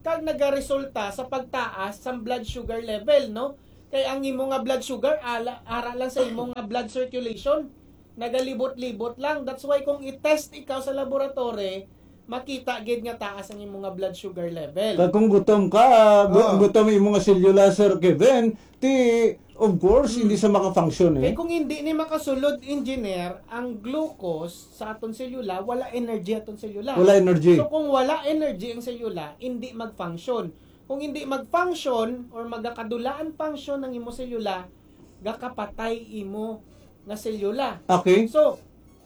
kag nagaresulta sa pagtaas sa blood sugar level, no? Kay ang imo nga blood sugar ala, ara lang sa imo nga blood circulation, nagalibot-libot lang. That's why kung i-test ikaw sa laboratory, makita gid nga taas ang imo nga blood sugar level. Kag kung gutom ka, gu- Oo. gutom imo nga selula, Sir Kevin, ti of course hindi sa maka-function Kay eh. kung hindi ni makasulod engineer, ang glucose sa aton selula, wala energy aton selula. Wala energy. So kung wala energy ang selula, hindi mag-function. Kung hindi mag-function or magakadulaan function ng imo selula, gakapatay imo nga selula. Okay. So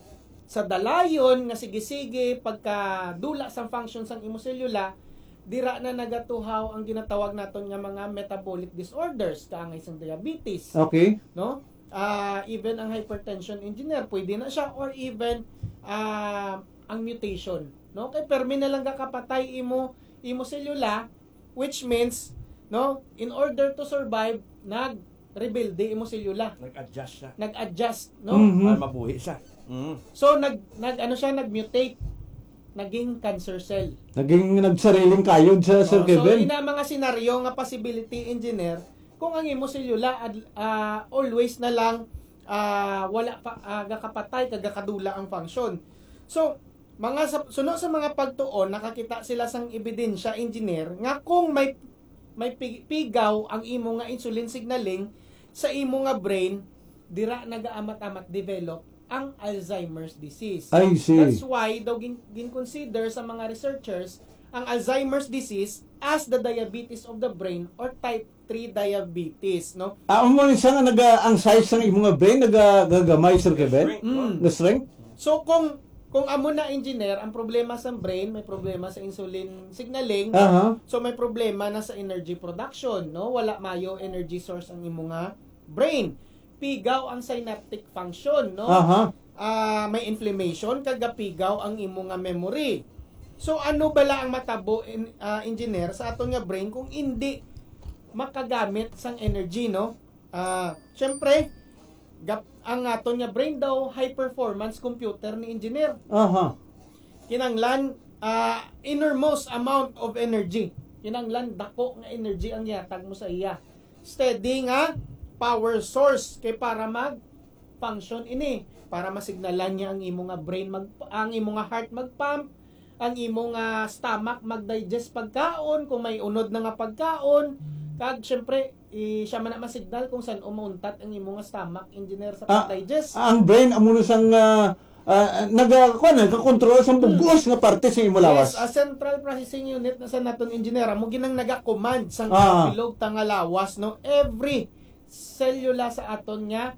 sa dalayon nga sige-sige pagka-dula sa function sang imo selula, dira na nagatuhaw ang ginatawag naton nga mga metabolic disorders, kaangay sang diabetes, Okay. no? Ah, even ang hypertension engineer pwede na siya, or even ah, ang mutation, no? Kay permi na lang kakapatay imo imo selula, which means, no, in order to survive, nag rebuild imo selula, Nag-adjust siya. nag-adjust, no? Mhm. Para mabuhi siya. Mm. So nag nag ano siya, nag-mutate, naging cancer cell. Naging nagsariling kayod sa Sir Oh, so Kevin. ina mga senaryo nga possibility engineer, kung ang imo selula ad, ah, always na lang ah, wala pa uh, gakapatay kagakadula ang function. So mga sa, suno sa mga pagtuon, nakakita sila sang ebidensya engineer nga kung may may pi- pigaw ang imo nga insulin signaling sa imo nga brain, dira nagaamat-amat develop ang Alzheimer's disease. I see. That's why daw gin, gin-consider sa mga researchers ang Alzheimer's disease as the diabetes of the brain or type three diabetes, no? Ah, mo ni nga naga ang size ng imo nga brain nagagamay, Sir Kevin. Mm. The strength. So kung kung amo na engineer, ang problema sa brain, may problema sa insulin signaling, Aha. so may problema na sa energy production, no? Wala mayo energy source ang imo nga brain. Pigaw ang synaptic function, no? Aha. Ah, may inflammation kagapigaw ang imo nga memory. So ano bala ang matabo in, ah, engineer sa aton nga brain kung hindi makagamit sang energy, no? Ah, syempre gap, ang aton nga brain daw high performance computer ni engineer. Aha. Kinanglan ah, innermost amount of energy. Kinanglan dako nga energy ang yatag mo sa iya. Steady nga power source kay para mag function ini, para masignalan niya ang imo nga brain mag ang imo nga heart magpump, ang imo nga stomach magdigest pagkaon kung may unod na nga pagkaon, kag syempre i siya man na masignal kung saan umuntat ang imo nga stomach engineer sa Ah, pag-digest. Ang brain amo na sang uh, uh, naga kuan ka-control sa bugos nga parte sa imo lawas. Yes, a central processing unit na sa naton engineer mo ginang naga-command sang Ah. bilog tanga lawas, no, every cellula sa aton nga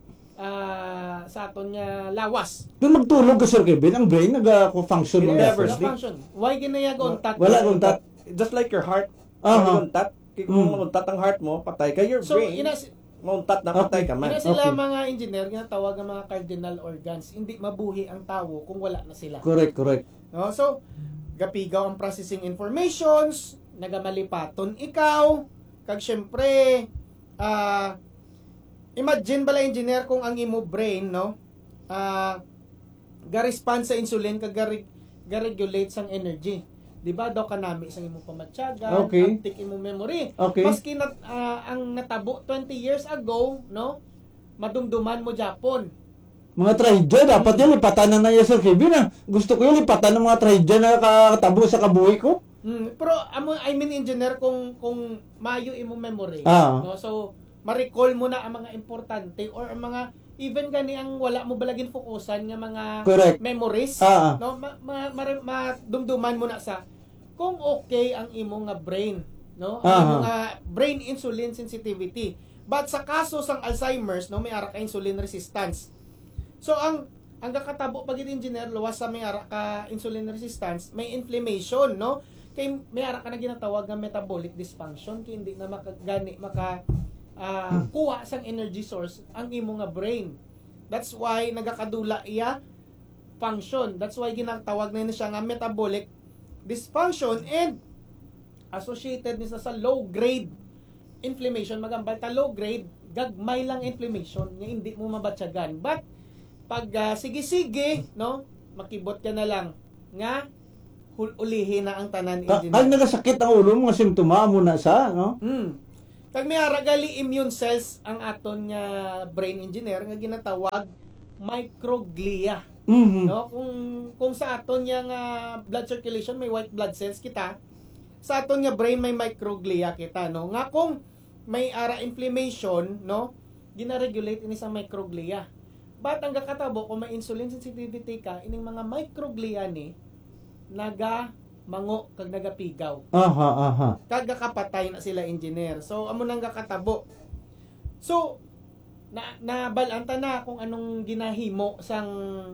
ah, sa aton nga lawas. Kung magtulog ka, Sir Kevin, ang brain naga-function mo. Never Wala sleep. function. Why ginayag untat? Wala kung tat. Just like your heart. Aha. Mauntat. Kung Mm. mauntat ang heart mo, patay ka. Your So brain, ina mauntat na patay ka man. ina sila Okay. mga engineer nga tawag nga mga cardinal organs. Hindi mabuhi ang tawo kung wala na sila. Correct, correct. No? So gapigaw ang processing informations, nagamalipaton ikaw, kag syempre ah imagine bala engineer kung ang imo brain, no, ah ga-respond sa insulin kag ga- ga-regulate sang energy. Di ba daw kanami sang imo pamatyagan, Okay. uptake imo memory. Okay. Maski na, ah, ang natabo twenty years ago, no, madumduman mo Japon. Mga trahedya, dapat yan, lipatan na na yan, Sir Kevin. Ah. Gusto ko yung lipatan ng mga trahedya na katabo sa kabuhi ko. Hmm, pero amo I mean engineer kung kung mayo imo memory, Ah. no, so ma-recall mo na ang mga importante or ang mga even gani ang wala mo balagin fokusan nga mga Correct. memories, Ah, ah. no, ma, ma, ma- madumduman mo na sa kung okay ang imo nga brain, no, ang Ah, imo ah. nga brain insulin sensitivity. But sa kaso sang Alzheimer's, no, may ara ka insulin resistance. So ang ang kakatabo pag engineer luwas sa may ara ka insulin resistance, may inflammation, no? Kay may ara ka na ginatawag nga metabolic dysfunction, kay hindi na makagani maka ah, kuha sang energy source ang imo nga brain. That's why nagakadula iya function. That's why ginatawag na siya nga metabolic dysfunction, and associated nisa sa low grade inflammation. Magambal ta low grade, gagmay lang inflammation nga hindi mo mabatyagan. But pag ah, sige-sige, no, makibot ka na lang nga hul- ulihin na ang tanan Ka- engineer. Kag nagasakit ang ulo mga simptoma mo na sa, no? Hmm. Kag may ara gali immune cells ang aton nga brain engineer nga ginatawag microglia. Mhm. No, kung kung sa aton nga nga blood circulation may white blood cells kita, sa aton nga brain may microglia kita, no. Nga kung may ara inflammation, no, gina-regulate ini sa microglia. But ang kakatabo kung may insulin sensitivity ka, ining mga microglia ni naga mango kag nagapigaw. Aha, aha. Kag kapatay na sila engineer. So amo nang kakatabo. So na nabalanta na kung anong ginahimo sang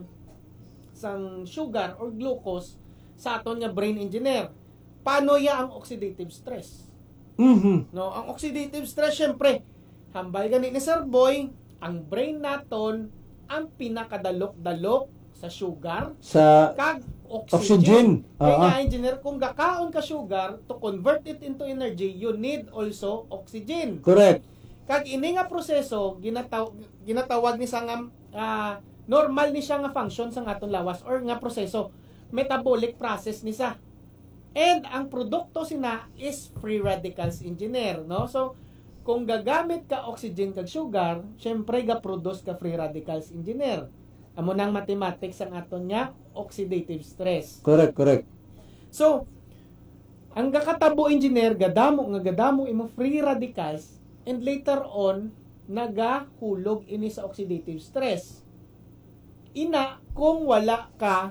sang sugar or glucose sa aton nga brain engineer. Paano ya ang oxidative stress? Mhm. No, ang oxidative stress syempre hambal gani ni Sir Boy, ang brain naton ang pinakadalok-dalok sa sugar Sa kag oxygen. oxygen. Kaya Oo. nga, engineer, kung gakaon ka sugar, to convert it into energy, you need also oxygen. Correct. Kag ini nga proseso, ginataw, ginatawag ni sa nga, ah, normal ni siya nga function sa aton lawas or nga proseso, metabolic process ni sa. And ang produkto sina is free radicals engineer, no? So, kung gagamit ka oxygen kag sugar, syempre ga-produce ka free radicals engineer. Amo nang mathematics ang aton nga oxidative stress. Correct, correct. So, ang gakatabo engineer gadamo nga gadamo imo free radicals and later on nagahulog ini sa oxidative stress. Ina kung wala ka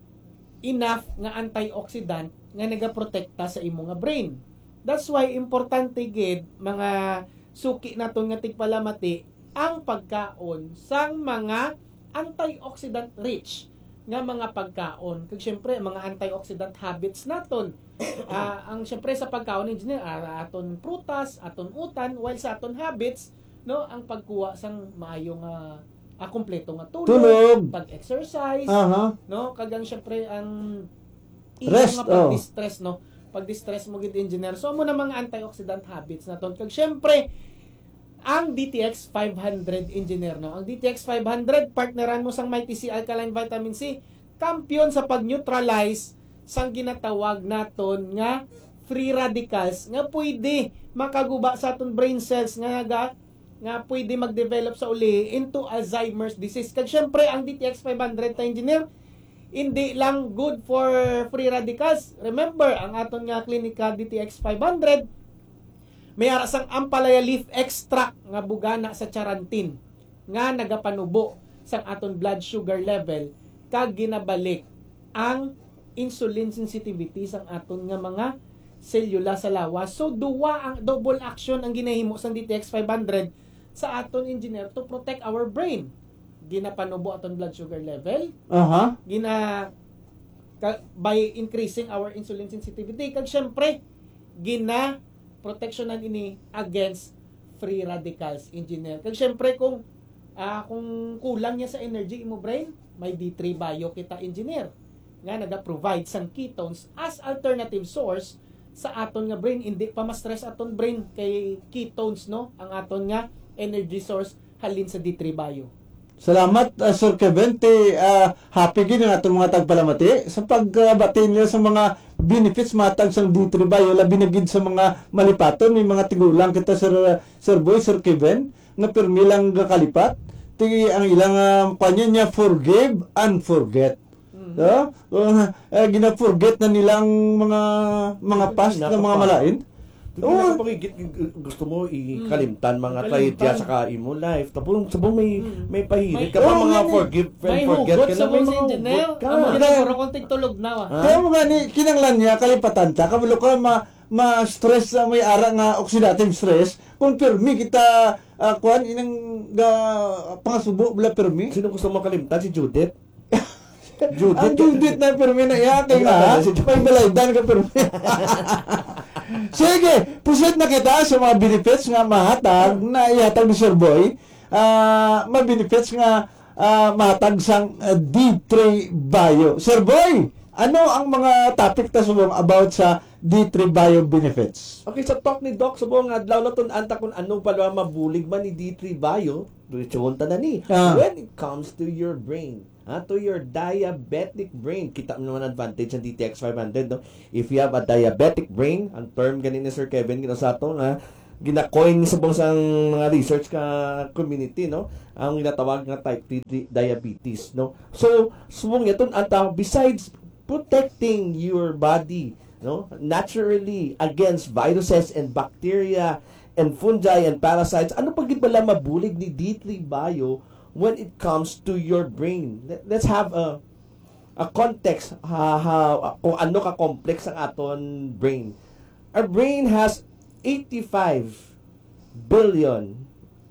enough nga antioxidant nga nagaprotekta sa imo nga brain. That's why importante gid mga suki naton nga tigpalamati ang pagkaon sang mga antioxidant rich nga mga pagkaon. Kag syempre mga antioxidant habits naton. Ah, ang syempre sa pagkaon engineer ah, aton prutas, aton utan, while sa aton habits no ang pagkuha sang maayong uh, ah, kumpleto nga tulog, Tulog. pag-exercise, Aha. no kagang syempre ang Rest, nga oh. pag-distress no pag-distress mo gid engineer. So mo na mga antioxidant habits naton. Kag syempre ang D T X five hundred engineer no. Ang D T X five hundred partneran mo sang Mighty C Alkaline Vitamin C, kampiyon sa pag-neutralize sang ginatawag naton nga free radicals nga pwede makaguba sa aton brain cells nga nga, nga pwede mag-develop sa uli into Alzheimer's disease. Kag syempre ang D T X five hundred ta engineer hindi lang good for free radicals. Remember ang aton nga klinika D T X five hundred may ara sang ampalaya leaf extract nga bugana sa charantin nga nagapanubo sang aton blood sugar level kag ginabalik ang insulin sensitivity sang aton nga mga selula sa lawas. So duwa ang double action ang ginahimo sang D T X five hundred sa aton engineer to protect our brain. Ginapanubo aton blood sugar level, Aha. gina ka, by increasing our insulin sensitivity kag syempre gina protectionan ini against free radicals engineer. Kag syempre kung ah, kung kulang niya sa energy imo brain, may D three bio kita engineer nga naga-provide sang ketones as alternative source sa aton nga brain. Hindi pa ma-stress aton brain kay ketones no ang aton nga energy source halin sa D three bio. Salamat, uh, Sir Kevin. Ti, uh, happy gid nga itong mga tagpalamati sa pagbati niyo sa mga benefits matag sang D three Bio, labi na gid sa mga malipaton, may mga tigulang kita, Sir, uh, Sir Boy, Sir Kevin, na pirmi lang kalipat. Ti, ang ilang uh, kanya niya, forgive and forget. So, uh, uh, gina-forget na nilang mga mga past na mga malain. Kung oh. Pagigit, gusto mo ikalimtan mga trahedya sa imo life. Tapos sabong may may pahirit ka pa oh, mga yan, forgive and May forget hugot ka sa na. May mga mga engineer. hugot ka. Amo ginaguro kung tigtulog na wa. Kaya mo nga ni kinanglan niya kalipatan ta kabalo ka ma ma-stress sa may ara nga oxidative stress kung permi kita uh, kuan inang ga pangasubo bla permi. Sino gusto mo kalimtan? Si Judith? Judith. Ang Judith na permi na iya kay nga may balaydan ka permi. Sige, pusit na kita sa mga benefits nga mahatag na ihatag ni Sir Boy. Uh, mga benefits nga uh, mahatag sang uh, D three Bio. Sir Boy, ano ang mga topic ta subong about sa D three Bio benefits. Okay, sa talk ni Doc, subong nga, adlaw na anta kung anong pala mabulig man ni D three Bio, diretsohon ta na ni. Ah. When it comes to your brain, ha, to your diabetic brain, kita mo naman advantage ng D T X five hundred, no? If you have a diabetic brain, ang term ganin ni Sir Kevin, gina sa ato, nga, gina-coin sa bang sang mga research ka community, no? Ang ginatawag nga type three di- diabetes, no? So, subong yaton anta, besides protecting your body, no, naturally against viruses and bacteria and fungi and parasites, ano pag pala mabulig ni D three Bio when it comes to your brain? Let- Let's have a a context ha, ha, kung ano ka complex ang aton brain. Our brain has eighty-five billion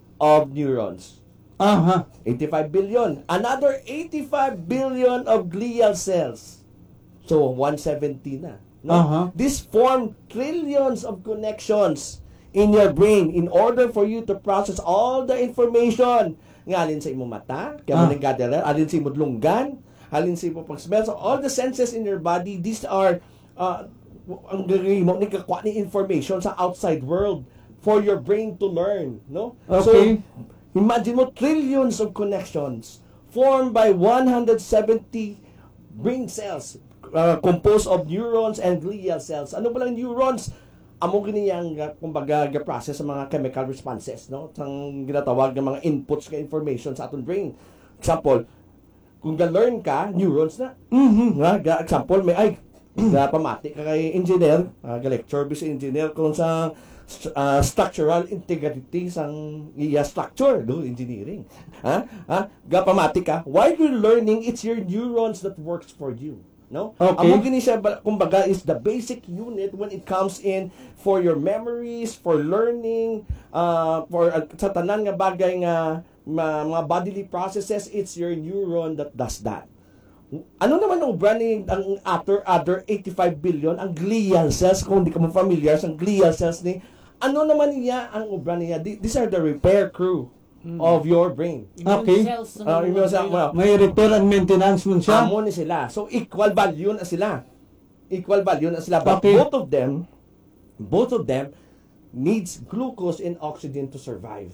of neurons. Aha. eighty-five billion. Another eighty-five billion of glial cells. So, one hundred seventy na. No? Uh-huh. This form trillions of connections in your brain in order for you to process all the information. Nga alin sa imong mata, kaya mo Ah. nagkadala, alin sa imong lunggan, alin sa imong pag-smell. So, all the senses in your body, these are uh, ang gagawin mo, nikakuha ni information sa outside world for your brain to learn. No? Okay. So, imagine mo, trillions of connections formed by one hundred seventy brain cells uh, composed of neurons and glial cells. Ano ba lang neurons? Amo ganiyang uh, kumbaga ga-process sa mga chemical responses, no? Sang ginatawag ng mga inputs ka information sa aton brain. Example, kung ga-learn ka, neurons na. Mhm. Nga, ga, example, may ay ga pamati ka kay engineer, uh, ga-lecture bis engineer kung sa uh, structural integrity sang iya structure do engineering. Ha? Ha? Ga pamati ka. While you're learning, it's your neurons that works for you. No? Okay. Amo gini siya ba- kumbaga is the basic unit when it comes in for your memories, for learning, uh, for uh, sa tanan nga bagay nga ma, mga bodily processes, it's your neuron that does that. Ano naman ang ubra ni ang other other eighty-five billion ang glial cells, kung hindi ka mo familiar sa glial cells ni, ano naman niya ang ubra niya? Th- These are the repair crew of your brain. Okay. Cells ng Uh, mga immune cell, brain. well, May repair and maintenance mo siya. amo ni sila. So equal value na sila. Equal value na sila. But Okay. both of them, both of them needs glucose and oxygen to survive.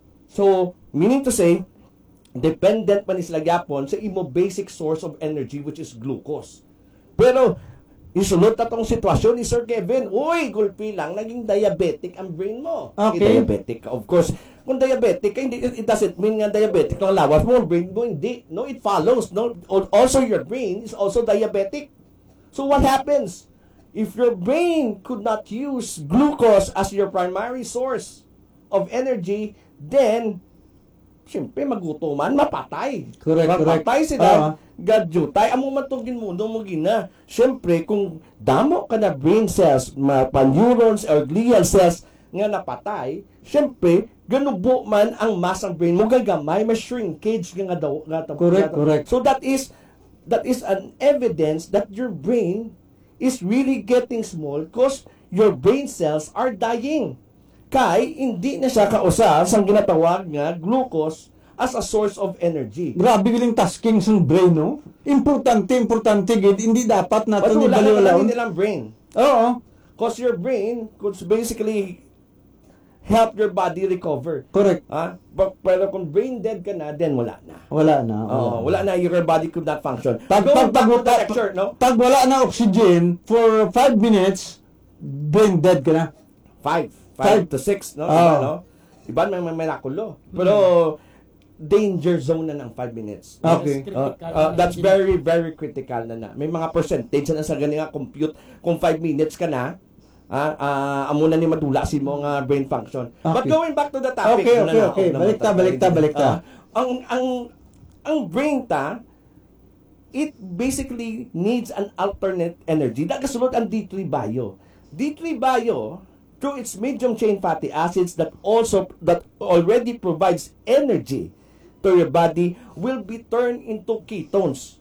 So, meaning to say, dependent pa ni sila gyapon sa imo basic source of energy which is glucose. Pero isulot na tong sitwasyon ni Sir Kevin, uy, gulpi lang, naging diabetic ang brain mo. Okay. Eh, diabetic ka. Of course, kung diabetic ka, hindi, it doesn't mean nga diabetic ang lawas mo, ang brain mo, hindi. No, it follows. No, also your brain is also diabetic. So what happens? If your brain could not use glucose as your primary source of energy, then siyempre magutuman, mapatay. Correct, mapatay correct. sila, Ah. gadyutay. Amo matugin mo, mo gina. Siyempre, kung damo ka na brain cells, mga pan-neurons or glial cells nga napatay, siyempre, ganubo man ang mass ng brain mo, gagamay, may shrinkage nga nga daw. Nga, Correct, nga- correct. So that is, that is an evidence that your brain is really getting small because your brain cells are dying. Kay hindi na siya kausa sa ginatawag nga glucose as a source of energy. Grabe giling tasking sa brain, no? Importante, importante gid. Hindi dapat But natin wala na ibaliwalaon. lang nilang brain. Oo. Because your brain could basically help your body recover. Correct. Ha? But, pero kung brain dead ka na, then wala na. Wala na. Oh, wala na, your body could not function. Pag, Going pag, back pag, to the pag, lecture, no? pag wala na oxygen for five minutes, brain dead ka na. Five. Five Five. to six, no? Oo. Diba, no? Iba may may mirakulo. Pero danger zone na ng five minutes. Okay. Uh, uh, that's very, very critical na na. May mga percentage na sa ganyan nga compute. Kung five minutes ka na, ah, ah, amo na ni madula si mo nga brain function. But Okay. going back to the topic. Okay, muna okay, na, okay. oh, Balik ta, naman, balik ta, balik ta. Ah, ang, ang, ang brain ta, it basically needs an alternate energy. Nagasulot ang D three Bio. D three Bio, through its medium chain fatty acids that also that already provides energy to your body, will be turned into ketones.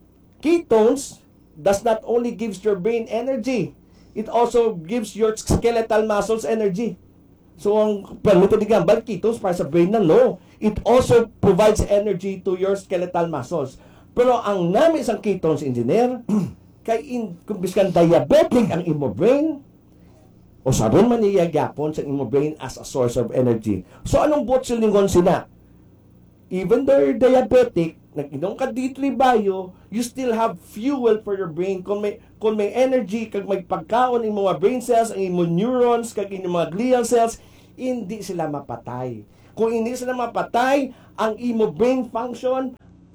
Ketones does not only gives your brain energy, it also gives your skeletal muscles energy. So ang permito di gambal ketones para sa brain na no, it also provides energy to your skeletal muscles. Pero ang nami isang ketones engineer, kay in kung biskan diabetic ang imo brain, o sabon man niya gapon sa imo brain as a source of energy. So anong buot silingon sina? Even though you're diabetic, nag-inom ka D three Bio, you still have fuel for your brain. Kung may kung may energy, kag may pagkaon imo mga brain cells, ang imo neurons, kag imo mga glial cells, hindi sila mapatay. Kung hindi sila mapatay, ang imo brain function,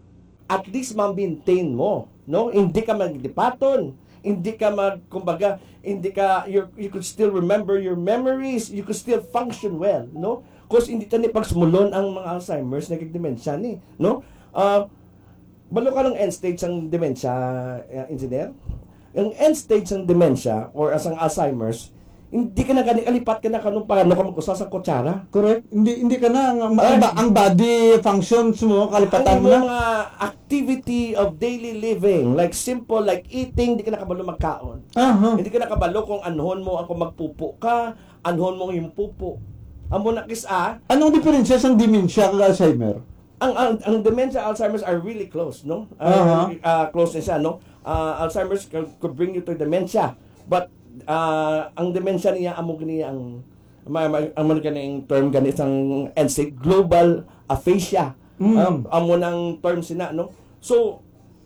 at least ma-maintain mo, no? Hindi ka magdipaton, hindi ka mag, kumbaga, hindi ka, you you could still remember your memories, you could still function well, no? Kasi hindi tani pagsumulon ang mga Alzheimer's, nagig-dementia ni, no? Uh, balo ka ng end stage ng dementia, uh, engineer? Yung end stage ng dementia, or as ang Alzheimer's, hindi ka na gani alipat ka na kanong paano ka mag-usa sa kutsara. Correct. Hindi hindi ka na ang, ang, ang body functions mo kalipatan mo na. Ang mga activity of daily living, like simple like eating, hindi ka nakabalo magkaon. Aha. Hindi ka nakabalo kung anhon mo ako magpupo ka, anhon mo yung pupo. Amo na kisa, Anong diferensya sa dementia kag Alzheimer? ang ang, ang dementia Alzheimer's are really close, no? Aha. Uh, uh, close na siya, no? Uh, Alzheimer's could, could bring you to dementia. But uh, ang dementia niya amo gani ang ma, ma, ang man ganing term gani isang N S A I C, global aphasia. Mm. Um, amo nang term sina, no? So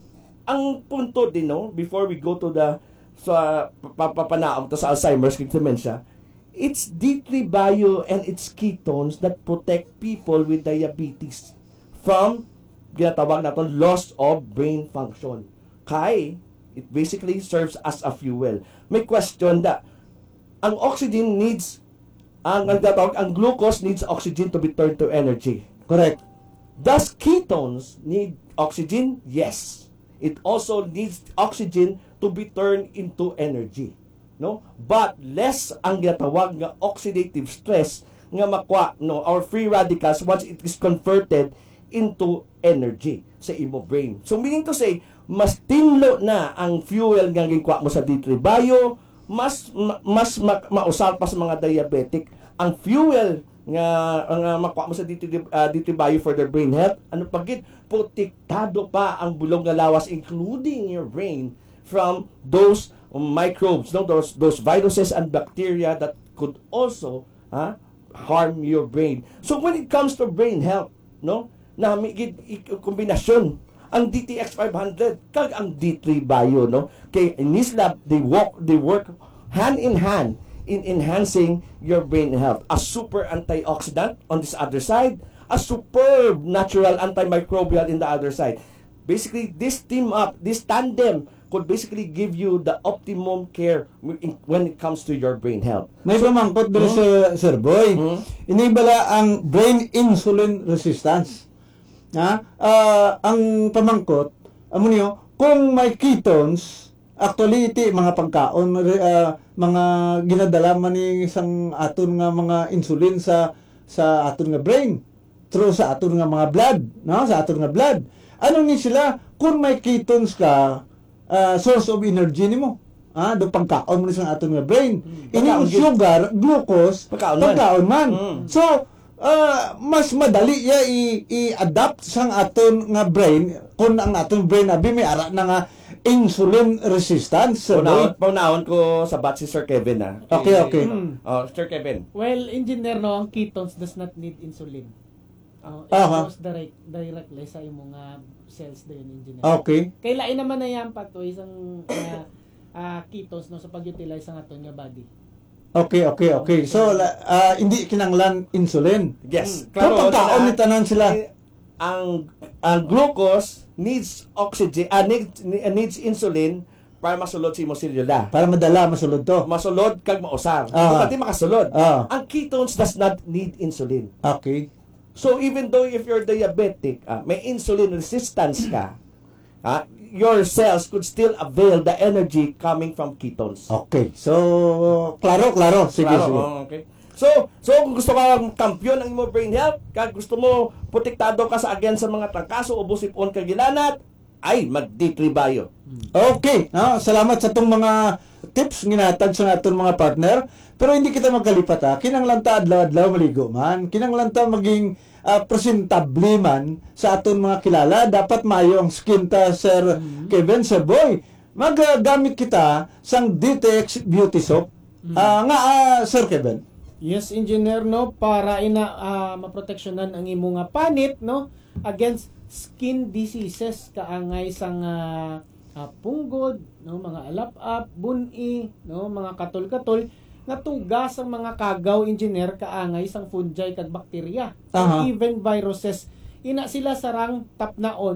ang punto din, no, before we go to the sa papapanaog to sa Alzheimer's kag dementia, it's D three Bio and its ketones that protect people with diabetes from ginatawag natin loss of brain function. Kay it basically serves as a fuel. May question that ang oxygen needs ang ang, ginatawag, ang glucose needs oxygen to be turned to energy. Correct. Does ketones need oxygen? Yes. It also needs oxygen to be turned into energy. No? But less ang ginatawag nga oxidative stress nga makwa, no, our free radicals once it is converted into energy sa imo brain. So meaning to say, mas tinlo na ang fuel nga gikuha mo sa D three Bio, mas ma, mas ma, mausal pa sa mga diabetic ang fuel nga nga makuha mo sa D three, uh, D three Bio for their brain health. Ano pagit protektado pa ang bulong nga lawas including your brain from those microbes, no, those those viruses and bacteria that could also ha, harm your brain. So when it comes to brain health, no, na may kombinasyon ang D T X five hundred kag ang D three Bio, no, kay in this lab they work they work hand in hand in enhancing your brain health. A super antioxidant on this other side, a superb natural antimicrobial in the other side. Basically, this team up, this tandem could basically give you the optimum care when it comes to your brain health. May pamangkot dito Hmm? sa Sir Boy. Hmm? Inibala ang brain insulin resistance. Ha? Ah, ang pamangkot, amo niyo, kung may ketones, actually iti mga pagkaon, ah, mga ginadala man ni isang aton nga mga insulin sa sa aton nga brain through sa aton nga mga blood, no? Sa aton nga blood. Ano ni sila kung may ketones ka, uh, source of energy nimo. Ah, do pagkaon mo ni sa aton nga brain. Hmm. Ini Pagkaon, sugar, glucose, Pagkaon man. pagkaon man. Hmm. So, uh, mas madali ya i- i-adapt sang aton nga brain kung ang aton brain abi may ara na nga insulin resistance. Sir Paunahon, Boy. paunahon ko sa bat si Sir Kevin, ha. Okay, okay. Hmm. Oh, Sir Kevin. Well, engineer, no, ang ketones does not need insulin. Uh, it Aha. goes direct, directly sa imong nga cells din, engineer. Okay. Kay lain naman na yan pa to isang uh, uh, ketones no sa pag-utilize sa aton nga body. Okay, okay, okay. So, la- ah, hindi kinanglan insulin. Yes. Kung pagkaon ni tanan sila. Eh, ang ang glucose needs oxygen, uh, needs, needs insulin para masulod si mo selula. Para madala, masulod to. Masulod kag mausar. Ah. Pati makasulod. Ah. Ang ketones does not need insulin. Okay. So even though if you're diabetic, ah, may insulin resistance ka, ah, your cells could still avail the energy coming from ketones. Okay. So, klaro, klaro. Sige, Klaro, sige. oh, okay. So, so kung gusto ka kampiyon ng imo brain health, kag gusto mo protektado ka sa against sa mga trangkaso o busipon kag gilanat, ay mag D three Bio. Okay. No, salamat sa itong mga tips ginatag sa aton mga partner. Pero hindi kita magkalipat ha. Kinanglan ta adlaw-adlaw maligo man. Kinanglan ta maging ah, presentable man sa aton mga kilala. Dapat mayo ang skin ta, Sir Kevin, Sir Boy. magagamit kita sang D T X Beauty Soap. Ah, nga ah, Sir Kevin. Yes, engineer, no, para ina ah, maproteksyonan ang imo nga panit, no, against skin diseases kaangay sang ah, ah, punggod, no, mga alap-ap, buni, no, mga katol-katol nga tugas ang mga kagaw, engineer, kaangay sang fungi kag bakterya, Aha. or even viruses. Ina sila sarang tapnaon